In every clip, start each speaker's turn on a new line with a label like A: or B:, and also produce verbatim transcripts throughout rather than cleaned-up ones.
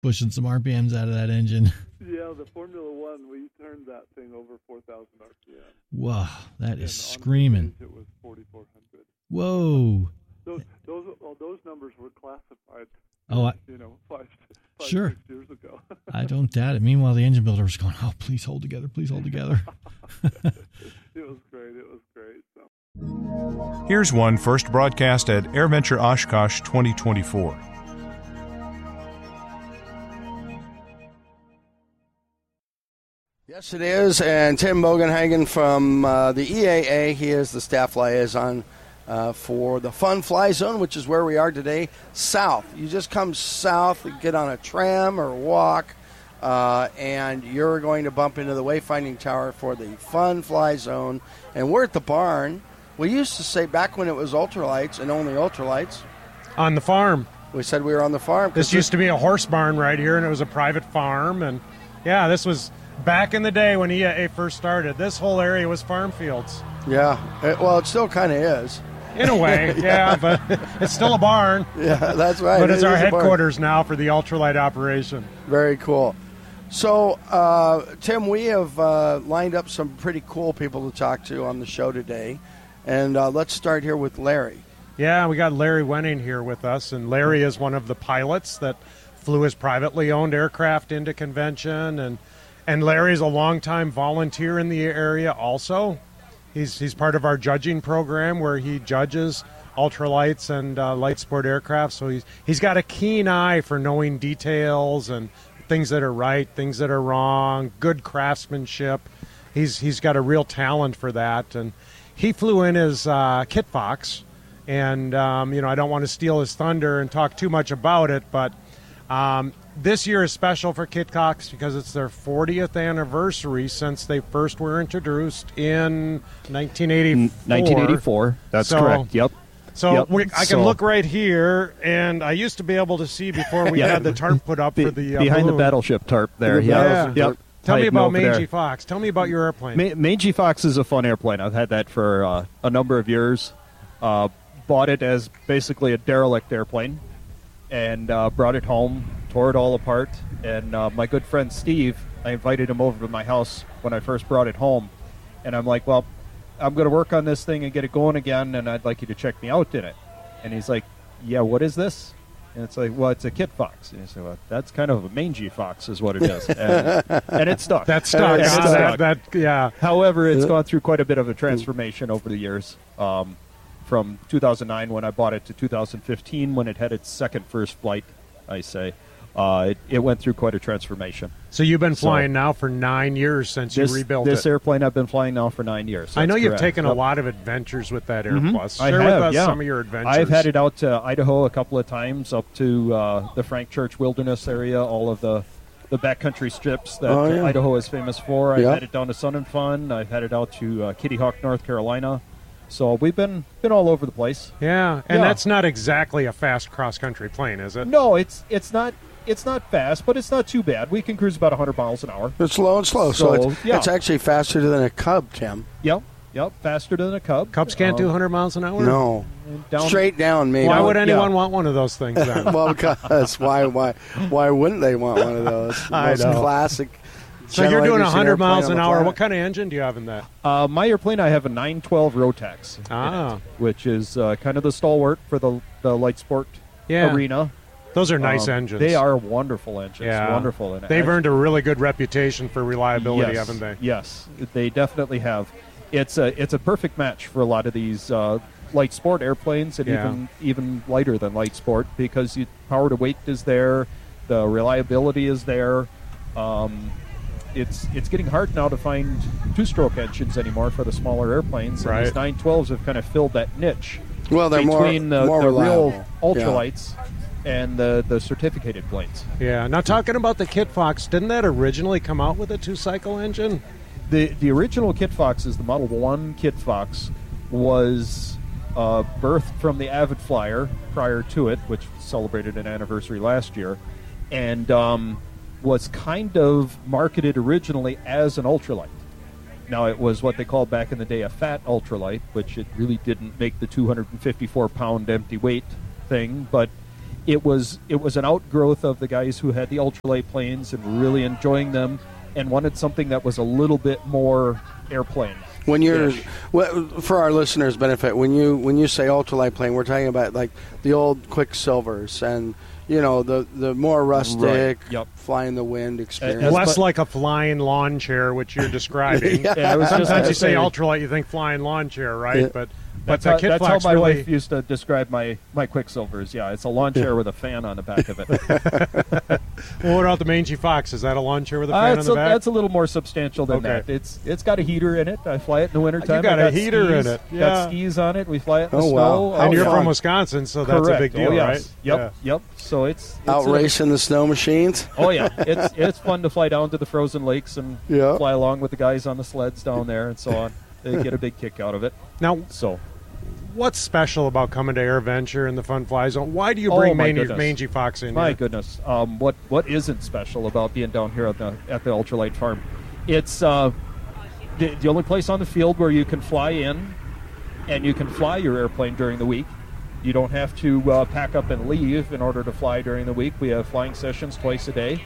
A: pushing some R P Ms out of that engine.
B: Yeah, the Formula One, we turned that thing over four thousand R P M.
A: Wow, that is
B: and
A: screaming.
B: It was forty-four hundred.
A: Whoa.
B: Those those well, those numbers were classified.
A: Oh, I,
B: you know, five, five
A: sure.
B: six years ago.
A: I don't doubt it. Meanwhile, the engine builder was going, "Oh, please hold together, please hold together."
B: It was great. It was great. So.
C: Here's one first broadcast at AirVenture Oshkosh twenty twenty-four.
D: Yes, it is, and Tim Bogenhagen from uh, the E A A, he is the staff liaison uh, for the Fun Fly Zone, which is where we are today, south. You just come south, get on a tram or walk, uh, and you're going to bump into the wayfinding tower for the Fun Fly Zone, and we're at the barn. We used to say back when it was ultralights and only ultralights.
E: On the farm.
D: We said we were on the farm.
E: This used to be a horse barn right here, and it was a private farm, and yeah, this was... Back in the day when E A A first started, this whole area was farm fields.
D: Yeah, it, well, it still kind of is.
E: In a way, yeah, but it's still a barn.
D: Yeah, that's right.
E: But it's
D: it
E: our headquarters now for the ultralight operation.
D: Very cool. So, uh, Tim, we have uh, lined up some pretty cool people to talk to on the show today. And uh, let's start here with Larry.
E: Yeah, we got Larry Wenning here with us, and Larry is one of the pilots that flew his privately owned aircraft into convention, and And Larry's a longtime volunteer in the area also. He's he's part of our judging program where he judges ultralights and uh, light sport aircraft. So he's he's got a keen eye for knowing details and things that are right, things that are wrong, good craftsmanship. He's he's got a real talent for that. And he flew in his uh, Kit Fox. And, um, you know, I don't want to steal his thunder and talk too much about it, but um, this year is special for Kit Fox because it's their fortieth anniversary since they first were introduced in nineteen eighty-four.
F: nineteen eighty-four, that's
E: so,
F: correct, yep.
E: So
F: yep.
E: we, I can
F: so,
E: look right here, and I used to be able to see before we
F: yeah.
E: had the tarp put up
F: Be,
E: for the uh,
F: Behind
E: balloon.
F: the battleship tarp there,
E: the
F: yeah.
E: battleship
F: Yep.
E: tarp. Tell me
F: Hiding
E: about
F: over
E: Mangy
F: there.
E: Fox. Tell me about your airplane.
F: Ma- Mangy Fox is a fun airplane. I've had that for uh, a number of years. Uh, bought it as basically a derelict airplane and uh, brought it home, tore it all apart. And uh, my good friend Steve, I invited him over to my house when I first brought it home. And I'm like, well, I'm going to work on this thing and get it going again, and I'd like you to check me out in it. And he's like, yeah, what is this? And it's like, well, it's a Kit Fox. And he said, well, that's kind of a mangy fox is what it is. And, and it stuck.
E: That stuck.
F: And it
E: Ah,
F: stuck.
E: that, that, yeah.
F: However, it's gone through quite a bit of a transformation over the years. Um, from two thousand nine when I bought it to two thousand fifteen when it had its second first flight, I say. Uh, it, it went through quite a transformation.
E: So you've been flying
F: so,
E: now for nine years since
F: this,
E: you rebuilt
F: this
E: it.
F: airplane I've been flying now for nine years.
E: I know
F: That's
E: you've
F: correct.
E: taken
F: yep.
E: a lot of adventures with that
F: Mm-hmm.
E: Airplus.
F: I
E: Share
F: have,
E: with us
F: yeah.
E: some of your adventures.
F: I've had it out to Idaho a couple of times, up to uh, the Frank Church Wilderness area, all of the, the backcountry strips that
D: oh, yeah.
F: Idaho is famous for. I've
D: yep.
F: had it down to Sun and Fun. I've had it out to uh, Kitty Hawk, North Carolina. So we've been been all over the place.
E: Yeah, and
F: yeah.
E: that's not exactly a fast cross-country plane, is it?
F: No, it's it's not it's not fast, but it's not too bad. We can cruise about one hundred miles an hour.
D: It's low and slow, so,
F: So,
D: it's,
F: yeah.
D: it's actually faster than a Cub, Tim.
F: Yep, yep, faster than a Cub.
E: Cubs can't
F: Um,
E: do one hundred miles an hour?
D: No.
F: Down,
D: Straight down, maybe.
E: Why would
F: yeah.
E: anyone want one of those things then?
D: Well, because why, why, why wouldn't they want one of those? The
E: I
D: most
E: know.
D: classic.
E: So you're doing
D: generators
E: one hundred
D: airplane
E: miles
D: on
E: an
D: the
E: hour.
D: planet.
E: What kind of engine do you have in that?
F: Uh, my airplane, I have a nine twelve Rotax, in
E: Ah.
F: it, which is uh, kind of the stalwart for the the light sport
E: Yeah.
F: arena.
E: Those are nice
F: Um,
E: engines.
F: They are wonderful engines.
E: Yeah.
F: Wonderful. And
E: They've
F: I-
E: earned a really good reputation for reliability,
F: yes,
E: haven't they?
F: Yes, they definitely have. It's a it's a perfect match for a lot of these uh, light sport airplanes, and
E: Yeah.
F: even even lighter than light sport, because you, power to weight is there, the reliability is there. Um, it's it's getting hard now to find two-stroke engines anymore for the smaller airplanes, and
E: Right.
F: these nine twelves have kind of filled that niche
D: Well, they're more,
F: between the,
D: more
F: the
D: reliable.
F: real ultralights and the the certificated planes.
E: Yeah. Now, talking about the Kit Fox, didn't that originally come out with a two-cycle engine?
F: The the original Kit Fox is the Model one Kit Fox, was uh, birthed from the Avid Flyer prior to it, which celebrated an anniversary last year, and um, was kind of marketed originally as an ultralight. Now, it was what they called back in the day a fat ultralight, which it really didn't make the two hundred fifty-four pound empty weight thing, but it was it was an outgrowth of the guys who had the ultralight planes and were really enjoying them and wanted something that was a little bit more airplane.
D: When you're, well, for our listeners' benefit, when you when you say ultralight plane, we're talking about like the old Quicksilvers and you know the the more rustic,
F: Right. Yep.
D: fly in the wind experience.
F: As
E: Less
F: mu-
E: like a flying lawn chair, which you're describing.
D: Yeah.
F: Yeah, I was just
E: Sometimes
F: gonna
E: you say
F: say-
E: ultralight, you think flying lawn chair, right?
D: Yeah.
E: But but
F: That's,
E: the
F: how,
E: Kit
F: that's how
E: Fox
F: my
E: really.
F: wife used to describe my, my Quicksilvers. Yeah, it's a lawn chair with a fan on the back of it.
E: Well, what about the Mangy Fox? Is that a lawn chair with a
F: Uh,
E: fan on
F: it's
E: the
F: a,
E: back?
F: that's a little more substantial than
E: Okay.
F: that. It's it's got a heater in it. I fly it in the wintertime.
E: You got
F: I
E: a heater
F: skis,
E: in it. Yeah.
F: Got skis on it. We fly it in the
D: Oh,
F: snow.
D: wow.
E: and
D: Oh,
E: you're
D: yeah.
E: from Wisconsin, so that's
F: Correct.
E: a big deal,
F: oh, yes.
E: right?
F: Yep, yep. So it's, it's
D: Out
F: a-
D: racing the snow machines.
F: Oh yeah, it's it's fun to fly down to the frozen lakes and
D: Yeah.
F: fly along with the guys on the sleds down there and so on. They get a big kick out of it.
E: Now,
F: So
E: what's special about coming to AirVenture and the Fun Fly Zone? Why do you
F: Oh,
E: bring
F: my
E: Mangy,
F: goodness.
E: Mangy Fox in
F: my
E: here?
F: goodness, um, what what isn't special about being down here at the at the ultralight farm? It's uh, the, the only place on the field where you can fly in and you can fly your airplane during the week. You don't have to uh, pack up and leave in order to fly during the week. We have flying sessions twice a day.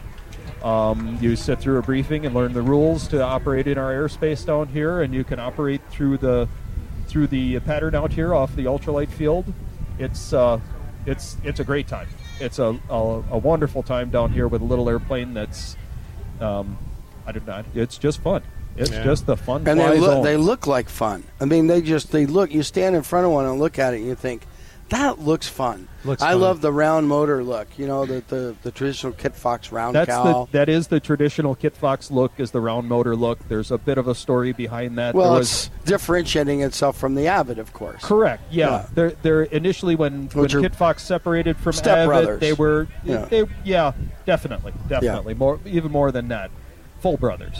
F: Um, you sit through a briefing and learn the rules to operate in our airspace down here, and you can operate through the through the pattern out here off the ultralight field. It's uh, it's it's a great time. It's a, a a wonderful time down here with a little airplane that's um, I don't know. It's just fun. It's
E: Yeah.
F: just the fun
D: And
F: fly
D: they look,
F: zone.
D: they look like fun. I mean, they just they look. You stand in front of one and look at it, and you think that looks fun.
E: Looks
D: I
E: fun.
D: love the round motor look. You know, the the, the traditional Kit Fox round
F: That's
D: cowl.
F: the that is the traditional Kit Fox look, is the round motor look. There's a bit of a story behind that.
D: well,
F: there
D: it's differentiating itself from the Avid, of course.
F: Correct. Yeah.
D: Yeah.
F: They're they're initially when, when
D: Which are
F: Kit Fox separated from
D: step
F: Avid,
D: brothers.
F: they were
D: Yeah.
F: they yeah, definitely. Definitely. More even more than that. Full brothers.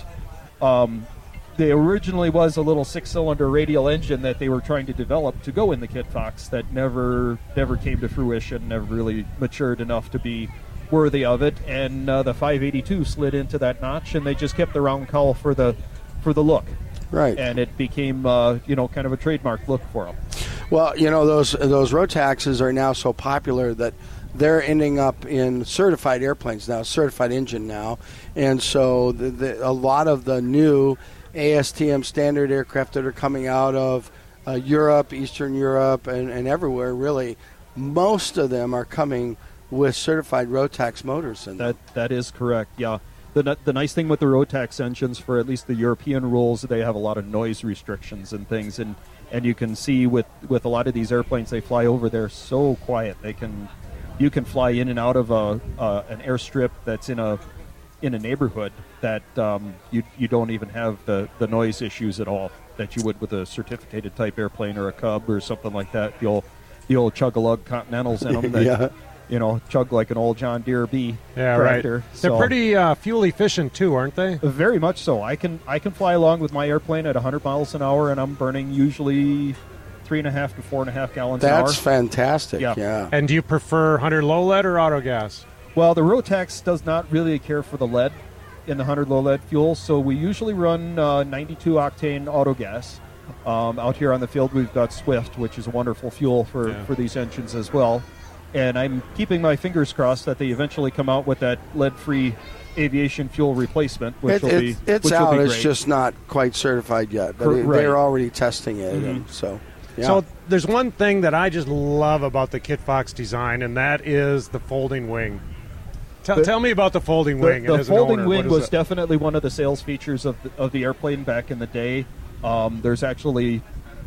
F: Um they originally was a little six-cylinder radial engine that they were trying to develop to go in the Kit Fox that never never came to fruition, never really matured enough to be worthy of it, and uh, the five eighty-two slid into that notch, and they just kept the round cowl for the for the look,
D: Right.
F: and it became uh, you know kind of a trademark look for them.
D: Well, you know, those those Rotaxes are now so popular that they're ending up in certified airplanes now, certified engine now, and so the, the, a lot of the new A S T M standard aircraft that are coming out of uh, Europe, Eastern Europe, and, and everywhere, really, most of them are coming with certified Rotax motors in them.
F: That that is correct. Yeah. The n- the nice thing with the Rotax engines, for at least the European rules, they have a lot of noise restrictions and things, and, and you can see with, with a lot of these airplanes, they fly over there so quiet. They can you can fly in and out of a uh, an airstrip that's in a in a neighborhood that um, you you don't even have the, the noise issues at all that you would with a certificated type airplane or a Cub or something like that. The old the old chug-a-lug Continentals in them that
D: Yeah.
F: you know chug like an old John Deere B
E: Yeah,
F: tractor.
E: right. They're
F: So-
E: pretty uh, fuel efficient too, aren't they?
F: very much so. I can I can fly along with my airplane at one hundred miles an hour, and I'm burning usually three and a half to four and a half gallons
D: That's
F: an hour.
D: fantastic.
F: Yeah.
D: Yeah.
E: And do you prefer one hundred low lead or auto gas?
F: Well, the Rotax does not really care for the lead in the one hundred low lead fuel, so we usually run uh, ninety-two octane auto gas. Um, out here on the field, we've got Swift, which is a wonderful fuel for,
E: Yeah.
F: for these engines as well. And I'm keeping my fingers crossed that they eventually come out with that lead-free aviation fuel replacement, which
D: It,
F: will
D: it,
F: be
D: it's
F: which will
D: out.
F: be
D: It's
F: great.
D: just not quite certified yet, but
F: Cor-
D: it-
F: right.
D: they're already testing it.
F: Mm-hmm.
D: And so, yeah.
E: So there's one thing that I just love about the Kit Fox design, and that is the folding wing. Tell,
F: The-
E: tell me about the folding
F: The,
E: wing.
F: the
E: and as an
F: folding
E: owner, what
F: wing
E: is
F: was
E: it?
F: definitely one of the sales features of the, of the airplane back in the day. Um, there's actually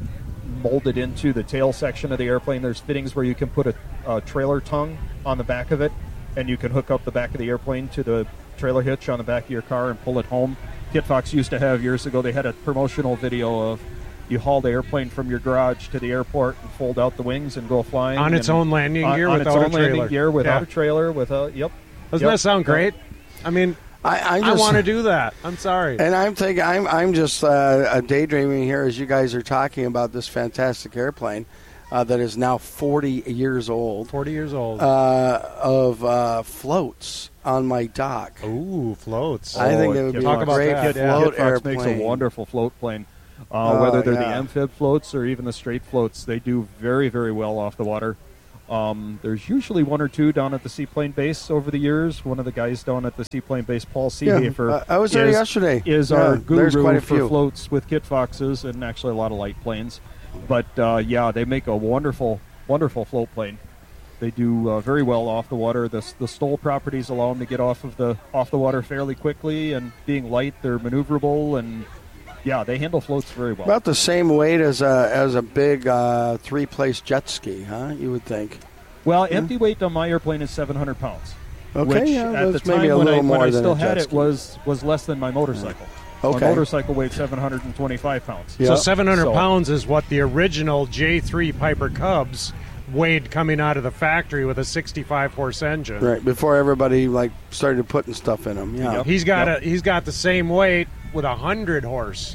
F: molded into the tail section of the airplane. There's fittings where you can put a, a trailer tongue on the back of it, and you can hook up the back of the airplane to the trailer hitch on the back of your car and pull it home. Kit Fox used to have years ago. They had a promotional video of you haul the airplane from your garage to the airport and fold out the wings and go flying
E: On its
F: and-
E: own landing
F: on-
E: gear
F: on
E: without
F: its
E: a
F: own landing
E: trailer.
F: gear without
E: Yeah.
F: a trailer with a yep.
E: Doesn't
F: Yep.
E: that sound great? I mean,
D: I, I,
E: I
D: just,
E: want to do that. I'm sorry.
D: And I'm thinking, I'm I'm just uh, uh, daydreaming here as you guys are talking about this fantastic airplane uh, that is now forty years old
E: forty years old.
D: uh, of uh, floats on my dock.
E: Ooh, floats.
D: I think
F: Oh,
D: it would
F: Kit
D: be
E: Talk
D: a
E: about
D: great
E: that, yeah.
D: float
F: Kit Fox makes
D: airplane.
F: a wonderful float plane. Uh,
D: Oh,
F: whether they're the
D: yeah.
F: amphib floats or even the straight floats, they do very, very well off the water. Um, there's usually one or two down at the Seaplane Base over the years. One of the guys down at the Seaplane Base, Paul Seehafer,
D: yeah, uh, I was there
F: is,
D: yesterday.
F: is
D: yeah,
F: our
D: there's
F: guru
D: quite a
F: for
D: few.
F: floats with Kit Foxes and actually a lot of light planes. But, uh, yeah, they make a wonderful, wonderful float plane. They do uh, very well off the water. The, the Stoll properties allow them to get off of the off the water fairly quickly, and being light, they're maneuverable, and yeah, they handle floats very well.
D: About the same weight as a as a big uh, three-place jet ski, huh? You would think.
F: Well, empty weight on my airplane is seven hundred pounds.
D: Okay,
F: which
D: yeah,
F: at the
D: that's
F: time
D: maybe a
F: when
D: little
F: I,
D: more
F: when I
D: than
F: still
D: a
F: had
D: jet
F: it
D: ski.
F: was was less than my motorcycle.
D: Okay.
F: My motorcycle weighed seven hundred twenty-five pounds.
D: Yeah.
E: So seven hundred
F: So-
E: pounds is what the original J three Piper Cubs weighed coming out of the factory with a sixty-five horse engine.
D: Right before everybody like started putting stuff in them. Yeah.
F: Yep.
E: He's got
F: Yep.
E: a he's got the same weight with a hundred horse.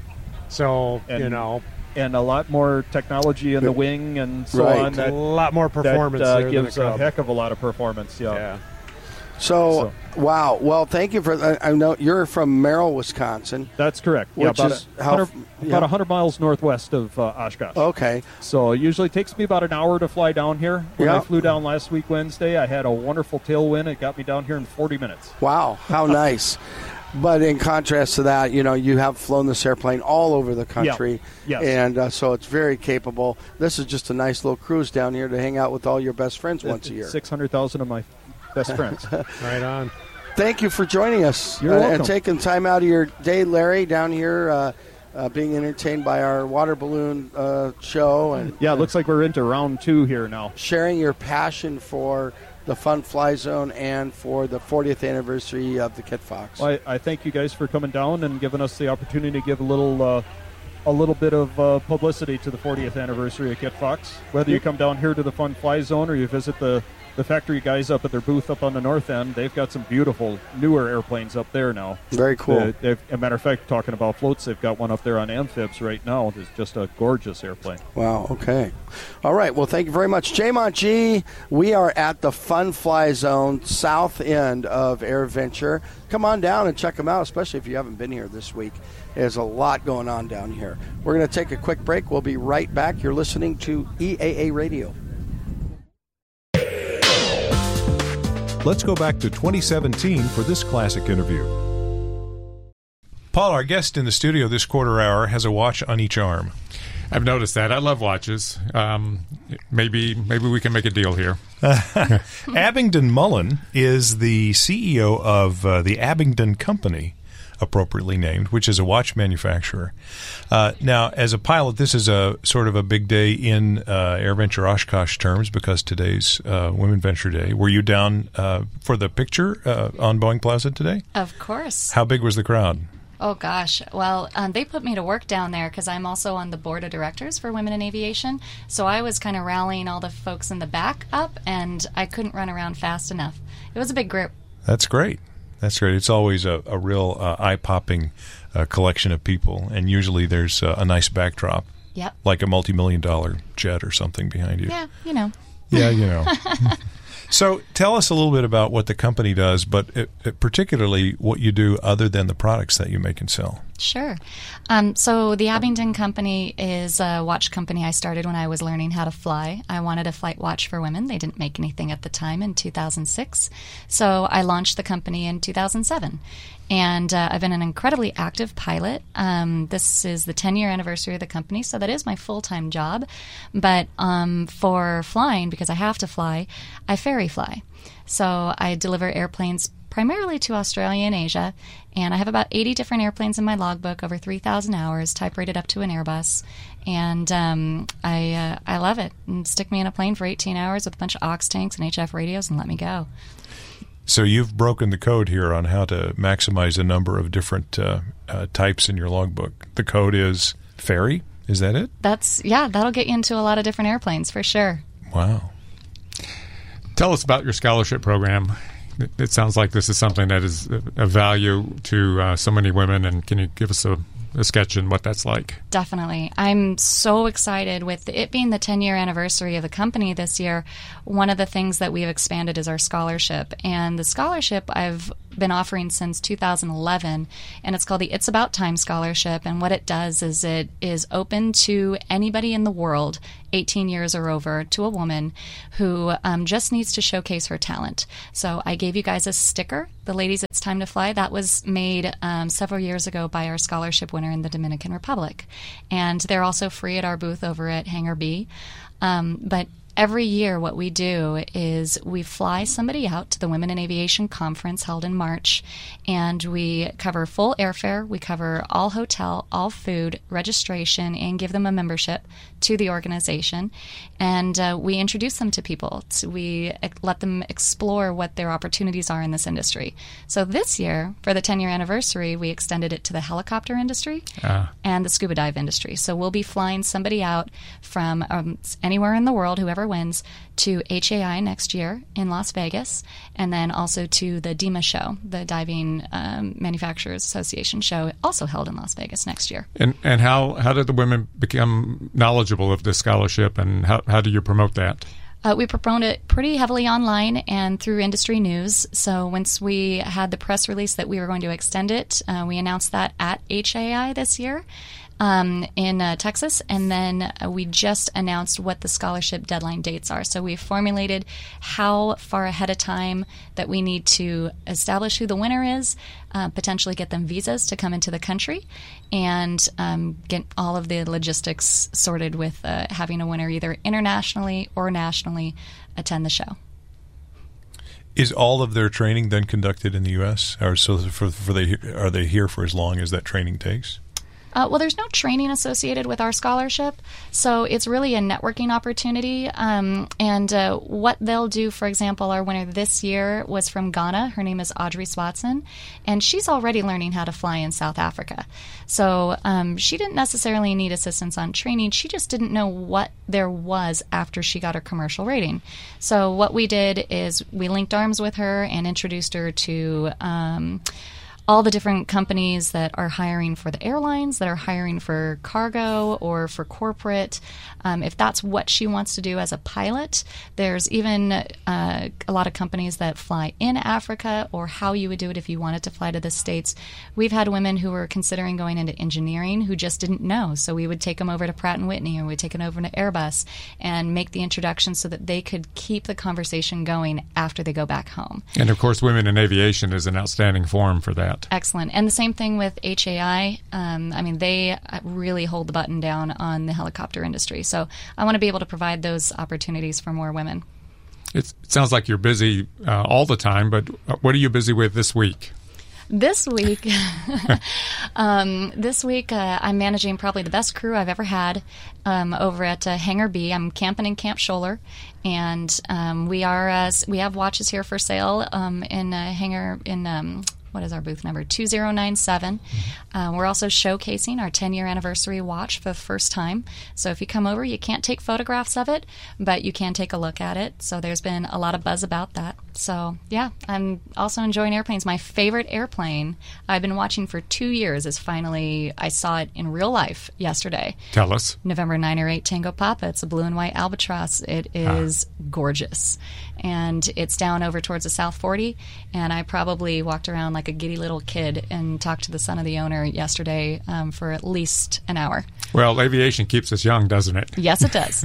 E: So
F: And-
E: you know,
F: and a lot more technology in the wing and so
D: Right.
F: on.
E: a
F: That,
E: lot more performance
F: that uh,
E: there
F: gives
E: than a
F: a
E: Cub.
F: heck of a lot of performance. Yeah.
E: Yeah.
D: So, wow. Well, thank you for. I, I know you're from Merrill, Wisconsin.
F: That's correct. Yeah,
D: Which
F: about
D: is
F: a,
D: how-
F: hundred,
D: yeah.
F: about one hundred miles northwest of uh, Oshkosh.
D: Okay.
F: So it usually takes me about an hour to fly down here. When
D: Yeah.
F: I flew down last week Wednesday, I had a wonderful tailwind. It got me down here in forty minutes.
D: Wow. How nice. But in contrast to that, you know, you have flown this airplane all over the country,
F: Yes.
D: and uh, so it's very capable. This is just a nice little cruise down here to hang out with all your best friends once a year.
F: six hundred thousand of my best friends.
E: Right on.
D: Thank you for joining us
F: You're
D: uh,
F: welcome.
D: and taking time out of your day, Larry, down here, uh, uh, being entertained by our water balloon uh, show and
F: Yeah, it looks like we're into round two here now.
D: sharing your passion for the Fun Fly Zone and for the fortieth anniversary of the Kit Fox.
F: Well, I, I thank you guys for coming down and giving us the opportunity to give a little uh, a little bit of uh, publicity to the fortieth anniversary of Kit Fox. Whether you come down here to the Fun Fly Zone or you visit the, the factory guys up at their booth up on the north end, they've got some beautiful newer airplanes up there now.
D: Very cool.
F: They, they've, as a matter of fact, talking about floats, they've got one up there on Amphibs right now. It's just a gorgeous airplane.
D: Wow, okay. All right, well, thank you very much. J-Mont G, we are at the Fun Fly Zone, south end of AirVenture. Come on down and check them out, especially if you haven't been here this week. There's a lot going on down here. We're going to take a quick break. We'll be right back. You're listening to E A A Radio.
C: Let's go back to twenty seventeen for this classic interview. Paul, our guest in the studio this quarter hour, has a watch on each arm.
G: I've noticed that. I love watches. Um, maybe maybe we can make a deal here.
C: Abingdon Mullen is the C E O of uh, the Abingdon Company, appropriately named, which is a watch manufacturer. Uh, now, as a pilot, this is a sort of a big day in uh, AirVenture Oshkosh terms because today's uh, Women Venture Day. Were you down uh, for the picture uh, on Boeing Plaza today?
H: Of course.
C: How big was the crowd?
H: Oh, gosh. Well, um, they put me to work down there because I'm also on the board of directors for Women in Aviation. So I was kind of rallying all the folks in the back up, and I couldn't run around fast enough. It was a big group.
C: That's great. That's great. It's always a, a real uh, eye-popping uh, collection of people, and usually there's uh, a nice backdrop,
H: Yep.
C: like a multi-million dollar jet or something behind you.
H: Yeah, you know.
C: Yeah, you know. So tell us a little bit about what the company does, but it, it particularly what you do other than the products that you make and sell.
H: Sure. Um, so the Abingdon Company is a watch company I started when I was learning how to fly. I wanted a flight watch for women. They didn't make anything at the time in two thousand six. So I launched the company in two thousand seven. And uh, I've been an incredibly active pilot. Um, this is the ten-year anniversary of the company, so that is my full-time job. But um, for flying, because I have to fly, I ferry fly. So I deliver airplanes primarily to Australia and Asia, and I have about eighty different airplanes in my logbook, over three thousand hours, type-rated up to an Airbus, and um, I uh, I love it. And stick me in a plane for eighteen hours with a bunch of aux tanks and H F radios and let me go.
C: So you've broken the code here on how to maximize a number of different uh, uh, types in your logbook. The code is ferry, is that it?
H: That's, yeah, that'll get you into a lot of different airplanes for sure.
C: Wow.
G: Tell us about your scholarship program. It, it sounds like this is something that is of value to uh, so many women, and can you give us a, a sketch in what that's like.
H: Definitely. I'm so excited with it being the ten-year anniversary of the company this year. One of the things that we've expanded is our scholarship. And the scholarship I've been offering since two thousand eleven, and it's called the It's About Time Scholarship. And what it does is it is open to anybody in the world, eighteen years or over, to a woman who um, just needs to showcase her talent. So I gave you guys a sticker, the Ladies It's Time to Fly. That was made um, several years ago by our scholarship winner in the Dominican Republic. And they're also free at our booth over at Hangar B. Um, but every year what we do is we fly somebody out to the Women in Aviation Conference held in March, and we cover full airfare, we cover all hotel, all food, registration, and give them a membership to the organization. And uh, we introduce them to people. So we let them explore what their opportunities are in this industry. So this year, for the ten-year anniversary, we extended it to the helicopter industry
G: Ah.
H: and the scuba dive industry. So we'll be flying somebody out from um, anywhere in the world, whoever wins, to H A I next year in Las Vegas, and then also to the DEMA show, the Diving um, Manufacturers Association show, also held in Las Vegas next year.
G: And and how, how did the women become knowledgeable of this scholarship, and how, how do you promote that?
H: Uh, we promote it pretty heavily online and through industry news. So once we had the press release that we were going to extend it, uh, we announced that at H A I this year. Um, in uh, Texas, and then uh, we just announced what the scholarship deadline dates are. So we've formulated how far ahead of time that we need to establish who the winner is, uh, potentially get them visas to come into the country, and um, get all of the logistics sorted with uh, having a winner either internationally or nationally attend the show.
C: Is all of their training then conducted in the U S, or so for, for they are they here for as long as that training takes?
H: Uh, well, there's no training associated with our scholarship, so it's really a networking opportunity. Um, and uh, what they'll do, for example, our winner this year was from Ghana. Her name is Audrey Swatson, and she's already learning how to fly in South Africa. So um, she didn't necessarily need assistance on training. She just didn't know what there was after she got her commercial rating. So what we did is we linked arms with her and introduced her to Um, all the different companies that are hiring for the airlines, that are hiring for cargo or for corporate. Um, if that's what she wants to do as a pilot, there's even uh, a lot of companies that fly in Africa, or how you would do it if you wanted to fly to the States. We've had women who were considering going into engineering who just didn't know. So we would take them over to Pratt and Whitney, or we'd take them over to Airbus and make the introduction so that they could keep the conversation going after they go back home.
G: And of course, Women in Aviation is an outstanding forum for that.
H: Excellent. And the same thing with H A I. Um, I mean, they really hold the button down on the helicopter industry. So I want to be able to provide those opportunities for more women.
G: It's, it sounds like you're busy uh, all the time, but what are you busy with this week?
H: This week, um, this week uh, I'm managing probably the best crew I've ever had um, over at uh, Hangar B. I'm camping in Camp Scholler, and um, we are uh, we have watches here for sale um, in uh, Hangar in. Um, What is our booth number? two zero nine seven. Mm-hmm. Uh, we're also showcasing our ten-year anniversary watch for the first time. So if you come over, you can't take photographs of it, but you can take a look at it. So there's been a lot of buzz about that. So, yeah, I'm also enjoying airplanes. My favorite airplane I've been watching for two years is finally, I saw it in real life yesterday.
G: Tell us.
H: November nine or eight Tango Papa. It's a blue and white Albatross. It is ah. gorgeous. And it's down over towards the South forty, and I probably walked around like a giddy little kid and talked to the son of the owner yesterday um, for at least an hour.
G: Well, aviation keeps us young, doesn't it?
H: Yes, it does.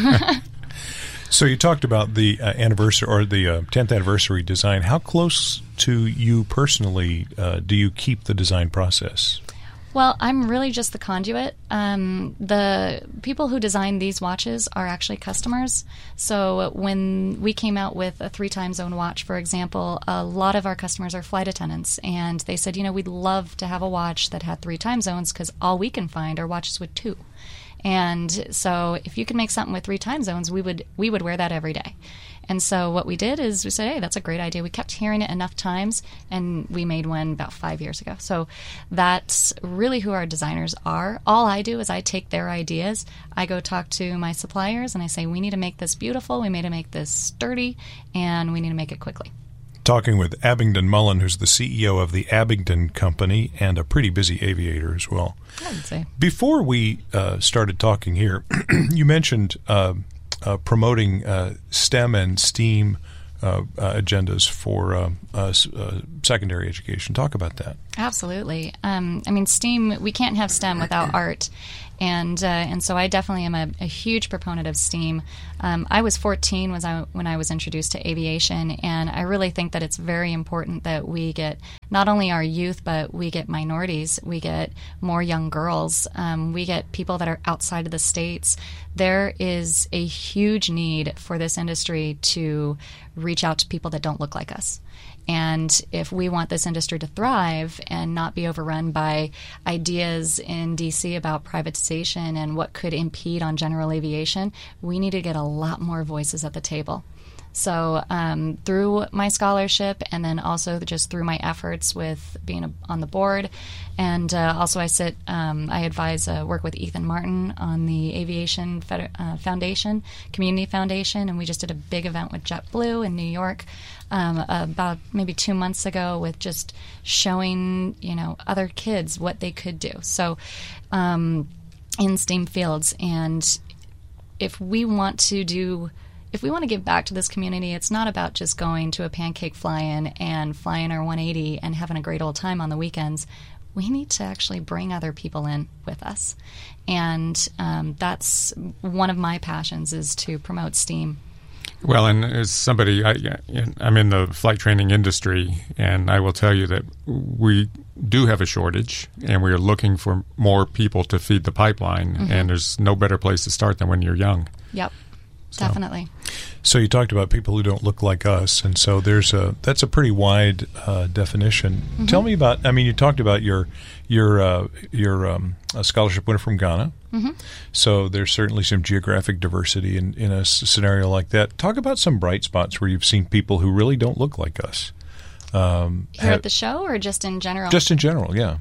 C: So you talked about the uh, anniversary or the uh, tenth anniversary design. How close to you personally uh, do you keep the design process?
H: Well, I'm really just the conduit. Um, the people who design these watches are actually customers. So when we came out with a three-time zone watch, for example, a lot of our customers are flight attendants. And they said, you know, we'd love to have a watch that had three time zones because all we can find are watches with two. And so if you could make something with three time zones, we would we would wear that every day. And so what we did is we said, hey, that's a great idea. We kept hearing it enough times, and we made one about five years ago. So that's really who our designers are. All I do is I take their ideas. I go talk to my suppliers, and I say, we need to make this beautiful. We need to make this sturdy, and we need to make it quickly.
C: talking with Abingdon Mullen, who's the C E O of the Abingdon Company and a pretty busy aviator as well.
H: I would say.
C: Before we uh, started talking here, you mentioned uh, uh, promoting uh, STEM and STEAM uh, uh, agendas for uh, uh, uh, secondary education. Talk about that.
H: Absolutely. Um, I mean, STEAM, we can't have STEM without art. And uh, and so I definitely am a, a huge proponent of STEAM. Um, I was fourteen was I, when I was introduced to aviation, and I really think that it's very important that we get not only our youth, but we get minorities, we get more young girls, um, we get people that are outside of the states. There is a huge need for this industry to reach out to people that don't look like us. And if we want this industry to thrive and not be overrun by ideas in D C about privatization and what could impede on general aviation, we need to get a lot more voices at the table. So um, through my scholarship, and then also just through my efforts with being a, on the board, and uh, also I sit, um, I advise, uh, work with Ethan Martin on the Aviation Feder- uh, Foundation, Community Foundation, and we just did a big event with JetBlue in New York um, about maybe two months ago with just showing, you know, other kids what they could do. So um, in STEAM fields, and if we want to do If we want to give back to this community, it's not about just going to a pancake fly-in and flying our one eighty and having a great old time on the weekends. We need to actually bring other people in with us. And um, that's one of my passions, is to promote STEAM.
G: Well, and as somebody, I, I'm in the flight training industry, and I will tell you that we do have a shortage, and we are looking for more people to feed the pipeline, mm-hmm. and there's no better place to start than when you're young.
H: Yep.
C: So,
H: definitely.
C: So you talked about people who don't look like us, and so there's a that's a pretty wide uh, definition. Mm-hmm. Tell me about. I mean, you talked about your your uh, your um, a scholarship winner from Ghana.
H: Mm-hmm.
C: So there's certainly some geographic diversity in in a scenario like that. Talk about some bright spots where you've seen people who really don't look like us. Um,
H: Here at the show, or just in general?
C: Just in general, yeah.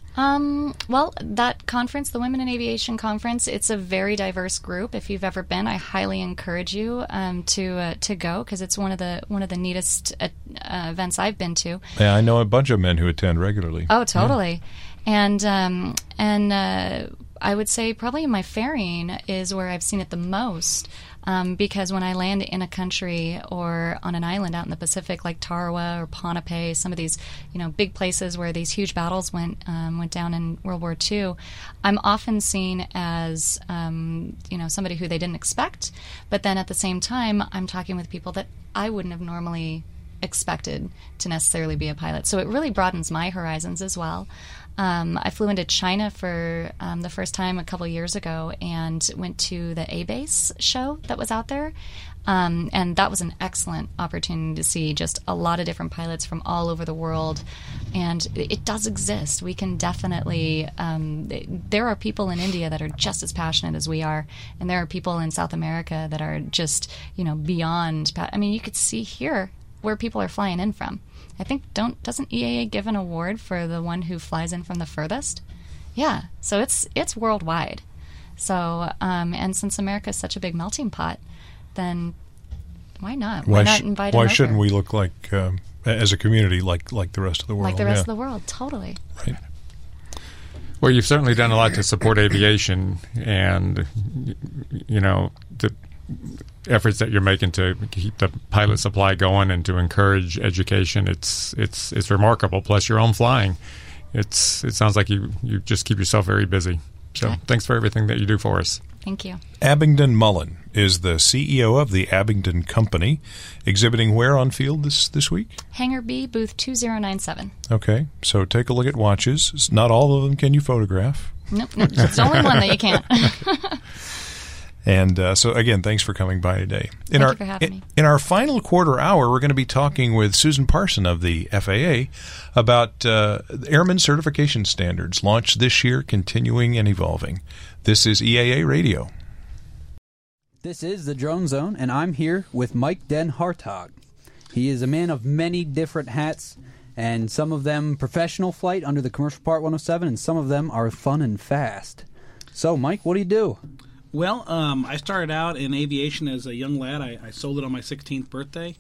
H: Um, well, that conference, the Women in Aviation Conference, it's a very diverse group. If you've ever been, I highly encourage you um, to uh, to go, because it's one of the one of the neatest uh, uh, events I've been to.
C: Yeah, I know a bunch of men who attend regularly.
H: Oh, totally. Yeah. And um, and uh, I would say probably my ferrying is where I've seen it the most. Um, because when I land in a country or on an island out in the Pacific, like Tarawa or Ponape, some of these, you know, big places where these huge battles went um, went down in World War Two, I'm often seen as, um, you know, somebody who they didn't expect. But then at the same time, I'm talking with people that I wouldn't have normally expected to necessarily be a pilot. So it really broadens my horizons as well. Um, I flew into China for um, the first time a couple of years ago and went to the A-Base show that was out there. Um, and that was an excellent opportunity to see just a lot of different pilots from all over the world. And it, it does exist. We can definitely, um, there are people in India that are just as passionate as we are. And there are people in South America that are just, you know, beyond. Pa- I mean, you could see here where people are flying in from. I think don't doesn't E A A give an award for the one who flies in from the furthest? Yeah, so it's it's worldwide. So um, and since America is such a big melting pot, then why not? Why, why not invite?
C: Why
H: them
C: shouldn't
H: over?
C: we look like um, as a community like like the rest of the world?
H: Like the rest
C: yeah.
H: of the world, totally.
C: Right.
G: Well, you've certainly done a lot to support aviation, and you know the efforts that you're making to keep the pilot supply going and to encourage education. It's it's it's remarkable. Plus your own flying. It's it sounds like you, you just keep yourself very busy. So okay. Thanks for everything that you do for us.
H: Thank you.
C: Abingdon Mullen is the C E O of the Abingdon Company, exhibiting where on field this, this week?
H: Hangar B, booth two zero nine seven.
C: Okay, so take a look at watches. Not all of them can you photograph.
H: Nope, nope. It's the only one that you can't.
C: And uh, so, again, thanks for coming by today. In
H: Thank
C: our,
H: you for having
C: in,
H: me.
C: In our final quarter hour, we're going to be talking with Susan Parson of the F A A about uh, Airman Certification Standards, launched this year, continuing and evolving. This is E A A Radio.
I: This is the Drone Zone, and I'm here with Mike Den Hartog. He is a man of many different hats, and some of them professional flight under the Commercial Part one oh seven, and some of them are fun and fast. So, Mike, what do you do?
J: Well, um, I started out in aviation as a young lad. I, I sold it on my sixteenth birthday,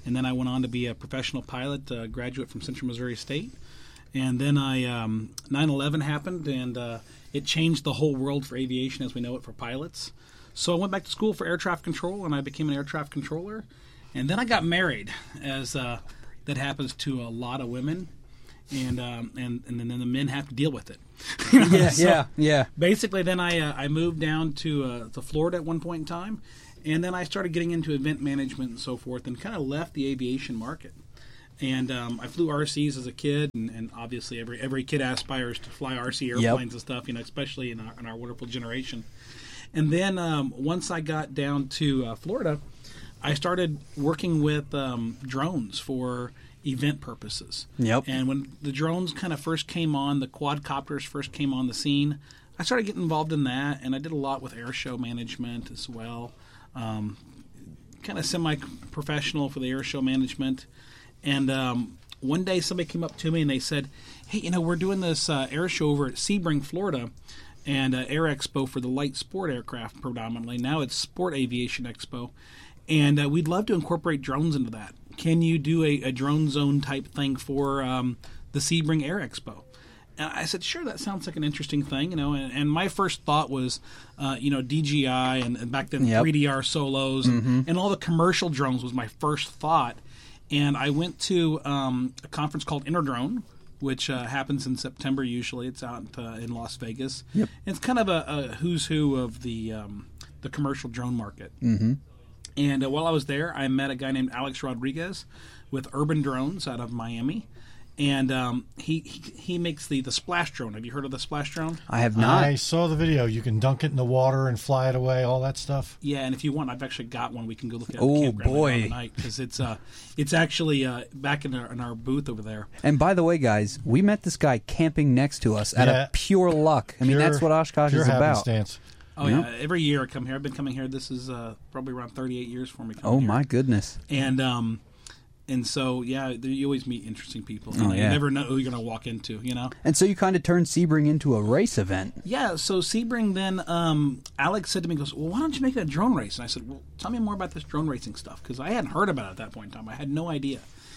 J: and then I went on to be a professional pilot, uh, graduate from Central Missouri State. And then I um, nine eleven happened, and uh, it changed the whole world for aviation as we know it for pilots. So I went back to school for air traffic control, and I became an air traffic controller. And then I got married, as uh, that happens to a lot of women, and um, and and then the men have to deal with it.
I: yeah,
J: so
I: yeah, yeah.
J: Basically, then I uh, I moved down to uh, to Florida at one point in time, and then I started getting into event management and so forth, and kind of left the aviation market. And um, I flew R Cs as a kid, and, and obviously every every kid aspires to fly R C airplanes
I: Yep.
J: and stuff, you know, especially in our, in our wonderful generation. And then um, once I got down to uh, Florida, I started working with um, drones for event purposes.
I: Yep.
J: And when the drones kind of first came on, the quadcopters first came on the scene, I started getting involved in that, and I did a lot with air show management as well, um, kind of semi-professional for the air show management. And um, one day somebody came up to me and they said, hey, you know, we're doing this uh, air show over at Sebring, Florida, and uh, Air Expo for the light sport aircraft predominantly. Now it's Sport Aviation Expo. And uh, we'd love to incorporate drones into that. Can you do a, a drone zone type thing for um, the Sebring Air Expo? And I said, sure, that sounds like an interesting thing, you know. And, and my first thought was, uh, you know, D J I and, and back then
I: Yep.
J: three D R solos
I: Mhm.
J: and, and all the commercial drones was my first thought. And I went to um, a conference called Interdrone, which uh, happens in September usually. It's out uh, in Las Vegas.
I: Yep.
J: It's kind of a, a who's who of the um, the commercial drone market.
I: Mm-hmm.
J: And uh, while I was there, I met a guy named Alex Rodriguez with Urban Drones out of Miami. And um, he, he he makes the, the splash drone. Have you heard of the splash drone?
I: I have not.
A: I saw the video. You can dunk it in the water and fly it away, all that stuff.
J: Yeah, and if you want, I've actually got one. We can go look at it
I: Oh,
J: at the campground
I: boy.
J: later on tonight, because it's uh, it's actually uh, back in our, in our booth over there.
I: And by the way, guys, we met this guy camping next to us out
A: Yeah.
I: of pure luck. I mean,
A: Pure-
I: that's what Oshkosh
A: pure
I: is about.
A: happenstance.
J: Oh
I: Yeah.
J: yeah, every year I come here. I've been coming here. This is uh, probably around thirty-eight years for me. Coming
I: Oh
J: here.
I: my goodness.
J: And um, and so yeah, there, you always meet interesting people. You,
I: Oh,
J: know,
I: yeah.
J: you never know who you're going to walk into. You know.
I: And so you kind of turned Sebring into a race event.
J: Yeah. So Sebring then, um, Alex said to me, he "Goes, well, why don't you make it a drone race?" And I said, "Well, tell me more about this drone racing stuff," because I hadn't heard about it at that point in time. I had no idea.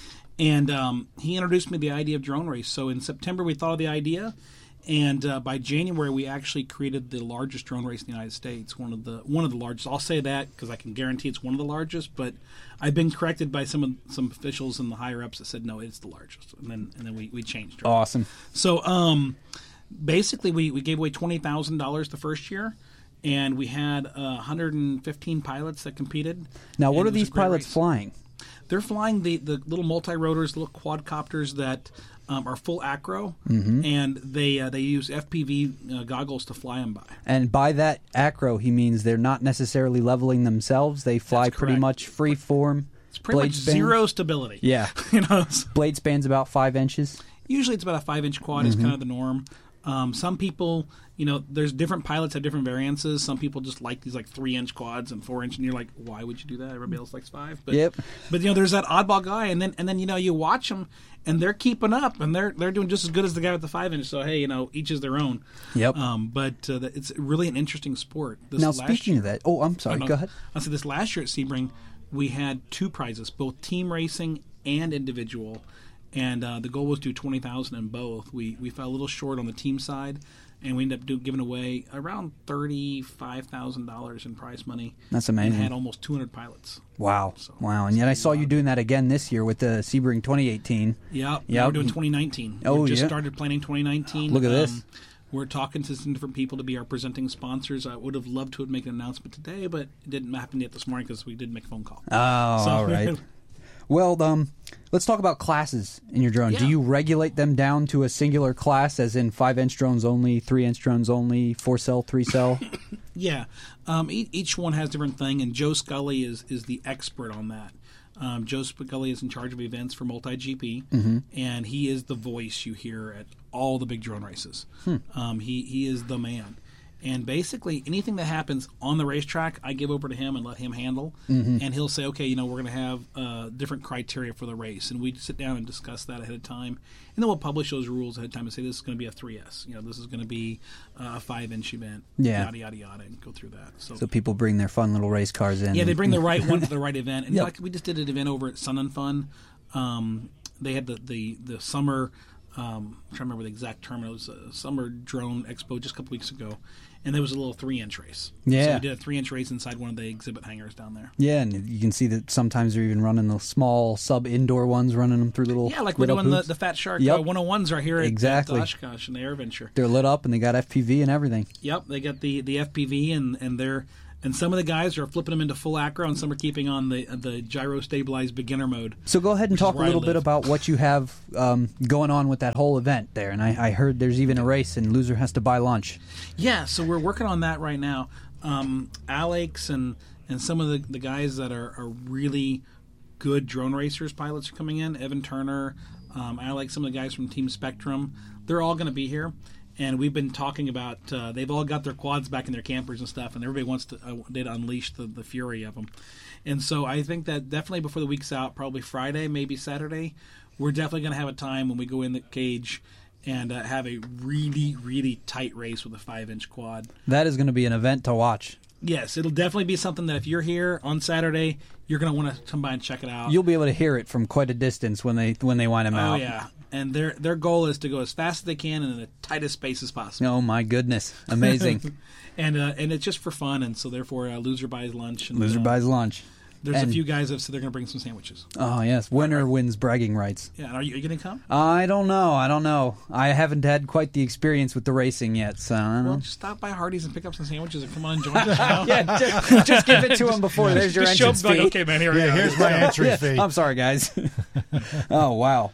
J: And um, he introduced me to the idea of drone race. So in September we thought of the idea. And uh, by January, we actually created the largest drone race in the United States. One of the one of the largest. I'll say that because I can guarantee it's one of the largest. But I've been corrected by some of, some officials and the higher ups that said no, it's the largest. And then and then we, we changed. Right?
I: Awesome.
J: So um, basically, we, we gave away twenty thousand dollars the first year, and we had uh, one hundred fifteen pilots that competed.
I: Now, what
J: and
I: are
J: it was a
I: these
J: great
I: pilots
J: race.
I: flying?
J: They're flying the, the little multi-rotors, little quadcopters that um, are full acro,
I: Mhm.
J: and they uh, they use F P V uh, goggles to fly them by.
I: And by that acro, he means they're not necessarily leveling themselves. They fly
J: That's
I: pretty
J: correct.
I: much free form.
J: It's pretty much zero stability.
I: Yeah.
J: you know,
I: Blade span's about five inches.
J: usually it's about a five-inch quad is
I: Mhm.
J: kind of the norm. Um, some people, you know, there's different pilots have different variances. Some people just like these like three-inch quads and four-inch, and you're like, why would you do that? Everybody else likes five. But,
I: Yep.
J: But you know, there's that oddball guy, and then and then you know you watch them, and they're keeping up, and they're they're doing just as good as the guy with the five-inch. So hey, you know, each is their own.
I: Yep.
J: Um, but uh, it's really an interesting sport. This
I: Now,
J: last
I: speaking
J: year-
I: of that, oh, I'm sorry.
J: Oh, no.
I: Go ahead.
J: I said this last year at Sebring, we had two prizes, both team racing and individual, and uh, the goal was to do twenty thousand in both. We we fell a little short on the team side, and we ended up do, giving away around thirty-five thousand dollars in prize money.
I: That's amazing.
J: And had almost two hundred pilots.
I: Wow. Wow. And yet I saw you doing that again this year with the Sebring twenty eighteen.
J: Yeah,
I: Yeah.
J: we're doing twenty nineteen.
I: Oh,
J: we just
I: yeah.
J: started planning twenty nineteen.
I: Look at this.
J: Um, we're talking to some different people to be our presenting sponsors. I would have loved to have made an announcement today, but it didn't happen yet this morning because we did make a phone call.
I: Oh,
J: So-
I: all right. Well, um, let's talk about classes in your drone. Do
J: Yeah.
I: you regulate them down to a singular class, as in five-inch drones only, three-inch drones only, four-cell, three-cell?
J: Yeah, um, e- each one has different thing, and Joe Scully is is the expert on that. Um, Joe Scully is in charge of events for Multi-G P,
I: Mhm.
J: and he is the voice you hear at all the big drone races.
I: Hmm.
J: Um, he he is the man, And basically, anything that happens on the racetrack, I give over to him and let him handle.
I: Mhm.
J: And he'll say, okay, you know, we're going to have uh, different criteria for the race. And we sit down and discuss that ahead of time. And then we'll publish those rules ahead of time and say, this is going to be a three S. You know, this is going to be a five-inch event.
I: Yeah.
J: Yada, yada, yada, and go through that. So,
I: So people bring their fun little race cars in.
J: yeah, they bring the right one for the right event. And
I: Yep.
J: like we just did an event over at Sun and Fun. Um, they had the, the, the summer, um, I'm trying to remember the exact term. It was a summer drone expo just a couple weeks ago. And there was a little three-inch race.
I: Yeah.
J: So we did a three-inch race inside one of the exhibit hangars down there.
I: Yeah, and you can see that sometimes they're even running the small sub-indoor ones, running them through little
J: Yeah, like we're
I: lit up
J: doing the,
I: hoops.
J: the Fat Shark
I: Yep.
J: uh, one oh ones right here at,
I: Exactly.
J: at Oshkosh and the Air Venture.
I: They're lit up, and they got F P V and everything.
J: Yep, they got the, the F P V, and, and they're and some of the guys are flipping them into full acro, and some are keeping on the the gyro stabilized beginner mode.
I: So go ahead and
J: which is
I: talk a
J: where I
I: little bit
J: live.
I: about what you have um, going on with that whole event there. And I, I heard there's even a race, and loser has to buy lunch.
J: Yeah, so we're working on that right now. Um, Alex and and some of the, the guys that are, are really good drone racers pilots are coming in. Evan Turner, um, Alex, some of the guys from Team Spectrum. They're all going to be here. And we've been talking about, uh, they've all got their quads back in their campers and stuff, and everybody wants to, uh, to unleash the, the fury of them. And so I think that definitely before the week's out, probably Friday, maybe Saturday, we're definitely going to have a time when we go in the cage and uh, have a really, really tight race with a five-inch quad.
I: That is going to be an event to watch.
J: Yes, it'll definitely be something that if you're here on Saturday, you're going to want to come by and check it out.
I: You'll be able to hear it from quite a distance when they when they wind them
J: oh,
I: out.
J: yeah. And their their goal is to go as fast as they can and in the tightest space as possible.
I: Oh, my goodness. Amazing.
J: and uh, and it's just for fun, and so therefore uh, loser buys lunch. And,
I: Loser
J: uh,
I: buys lunch.
J: There's
I: And-
J: a few guys that said they're going to bring some sandwiches.
I: Oh, yes. Winner wins bragging rights.
J: Yeah, and are you, are you going to come?
I: I don't know. I don't know. I haven't had quite the experience with the racing yet, so I don't
J: Well,
I: know.
J: just stop by Hardee's and pick up some sandwiches and come on and join us. You know?
I: Yeah, just, just give it to them before
J: Just-
I: there's your
J: just show
I: entrance
J: up and be
I: fee.
J: like, okay, man, here we
A: Yeah,
J: go.
A: here's my entry
I: Yeah,
A: fee.
I: I'm sorry, guys. Oh, wow.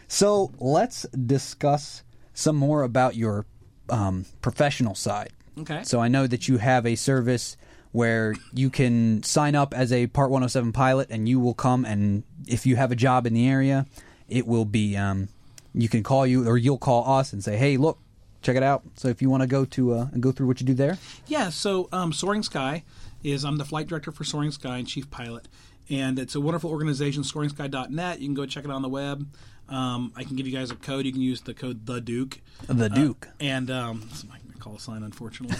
I: So let's discuss some more about your um, professional side.
J: Okay.
I: So I know that you have a service where you can sign up as a Part one oh seven pilot, and you will come, and if you have a job in the area, it will be, um, you can call you, or you'll call us and say, hey, look, check it out. So if you want to go to uh, go through what you do there.
J: Yeah, so um, Soaring Sky is, I'm the flight director for Soaring Sky and chief pilot. And it's a wonderful organization, soaring sky dot net. You can go check it out on the web. Um, I can give you guys a code. You can use the code The Duke.
I: The Duke.
J: Uh, and um, it's my call sign, unfortunately.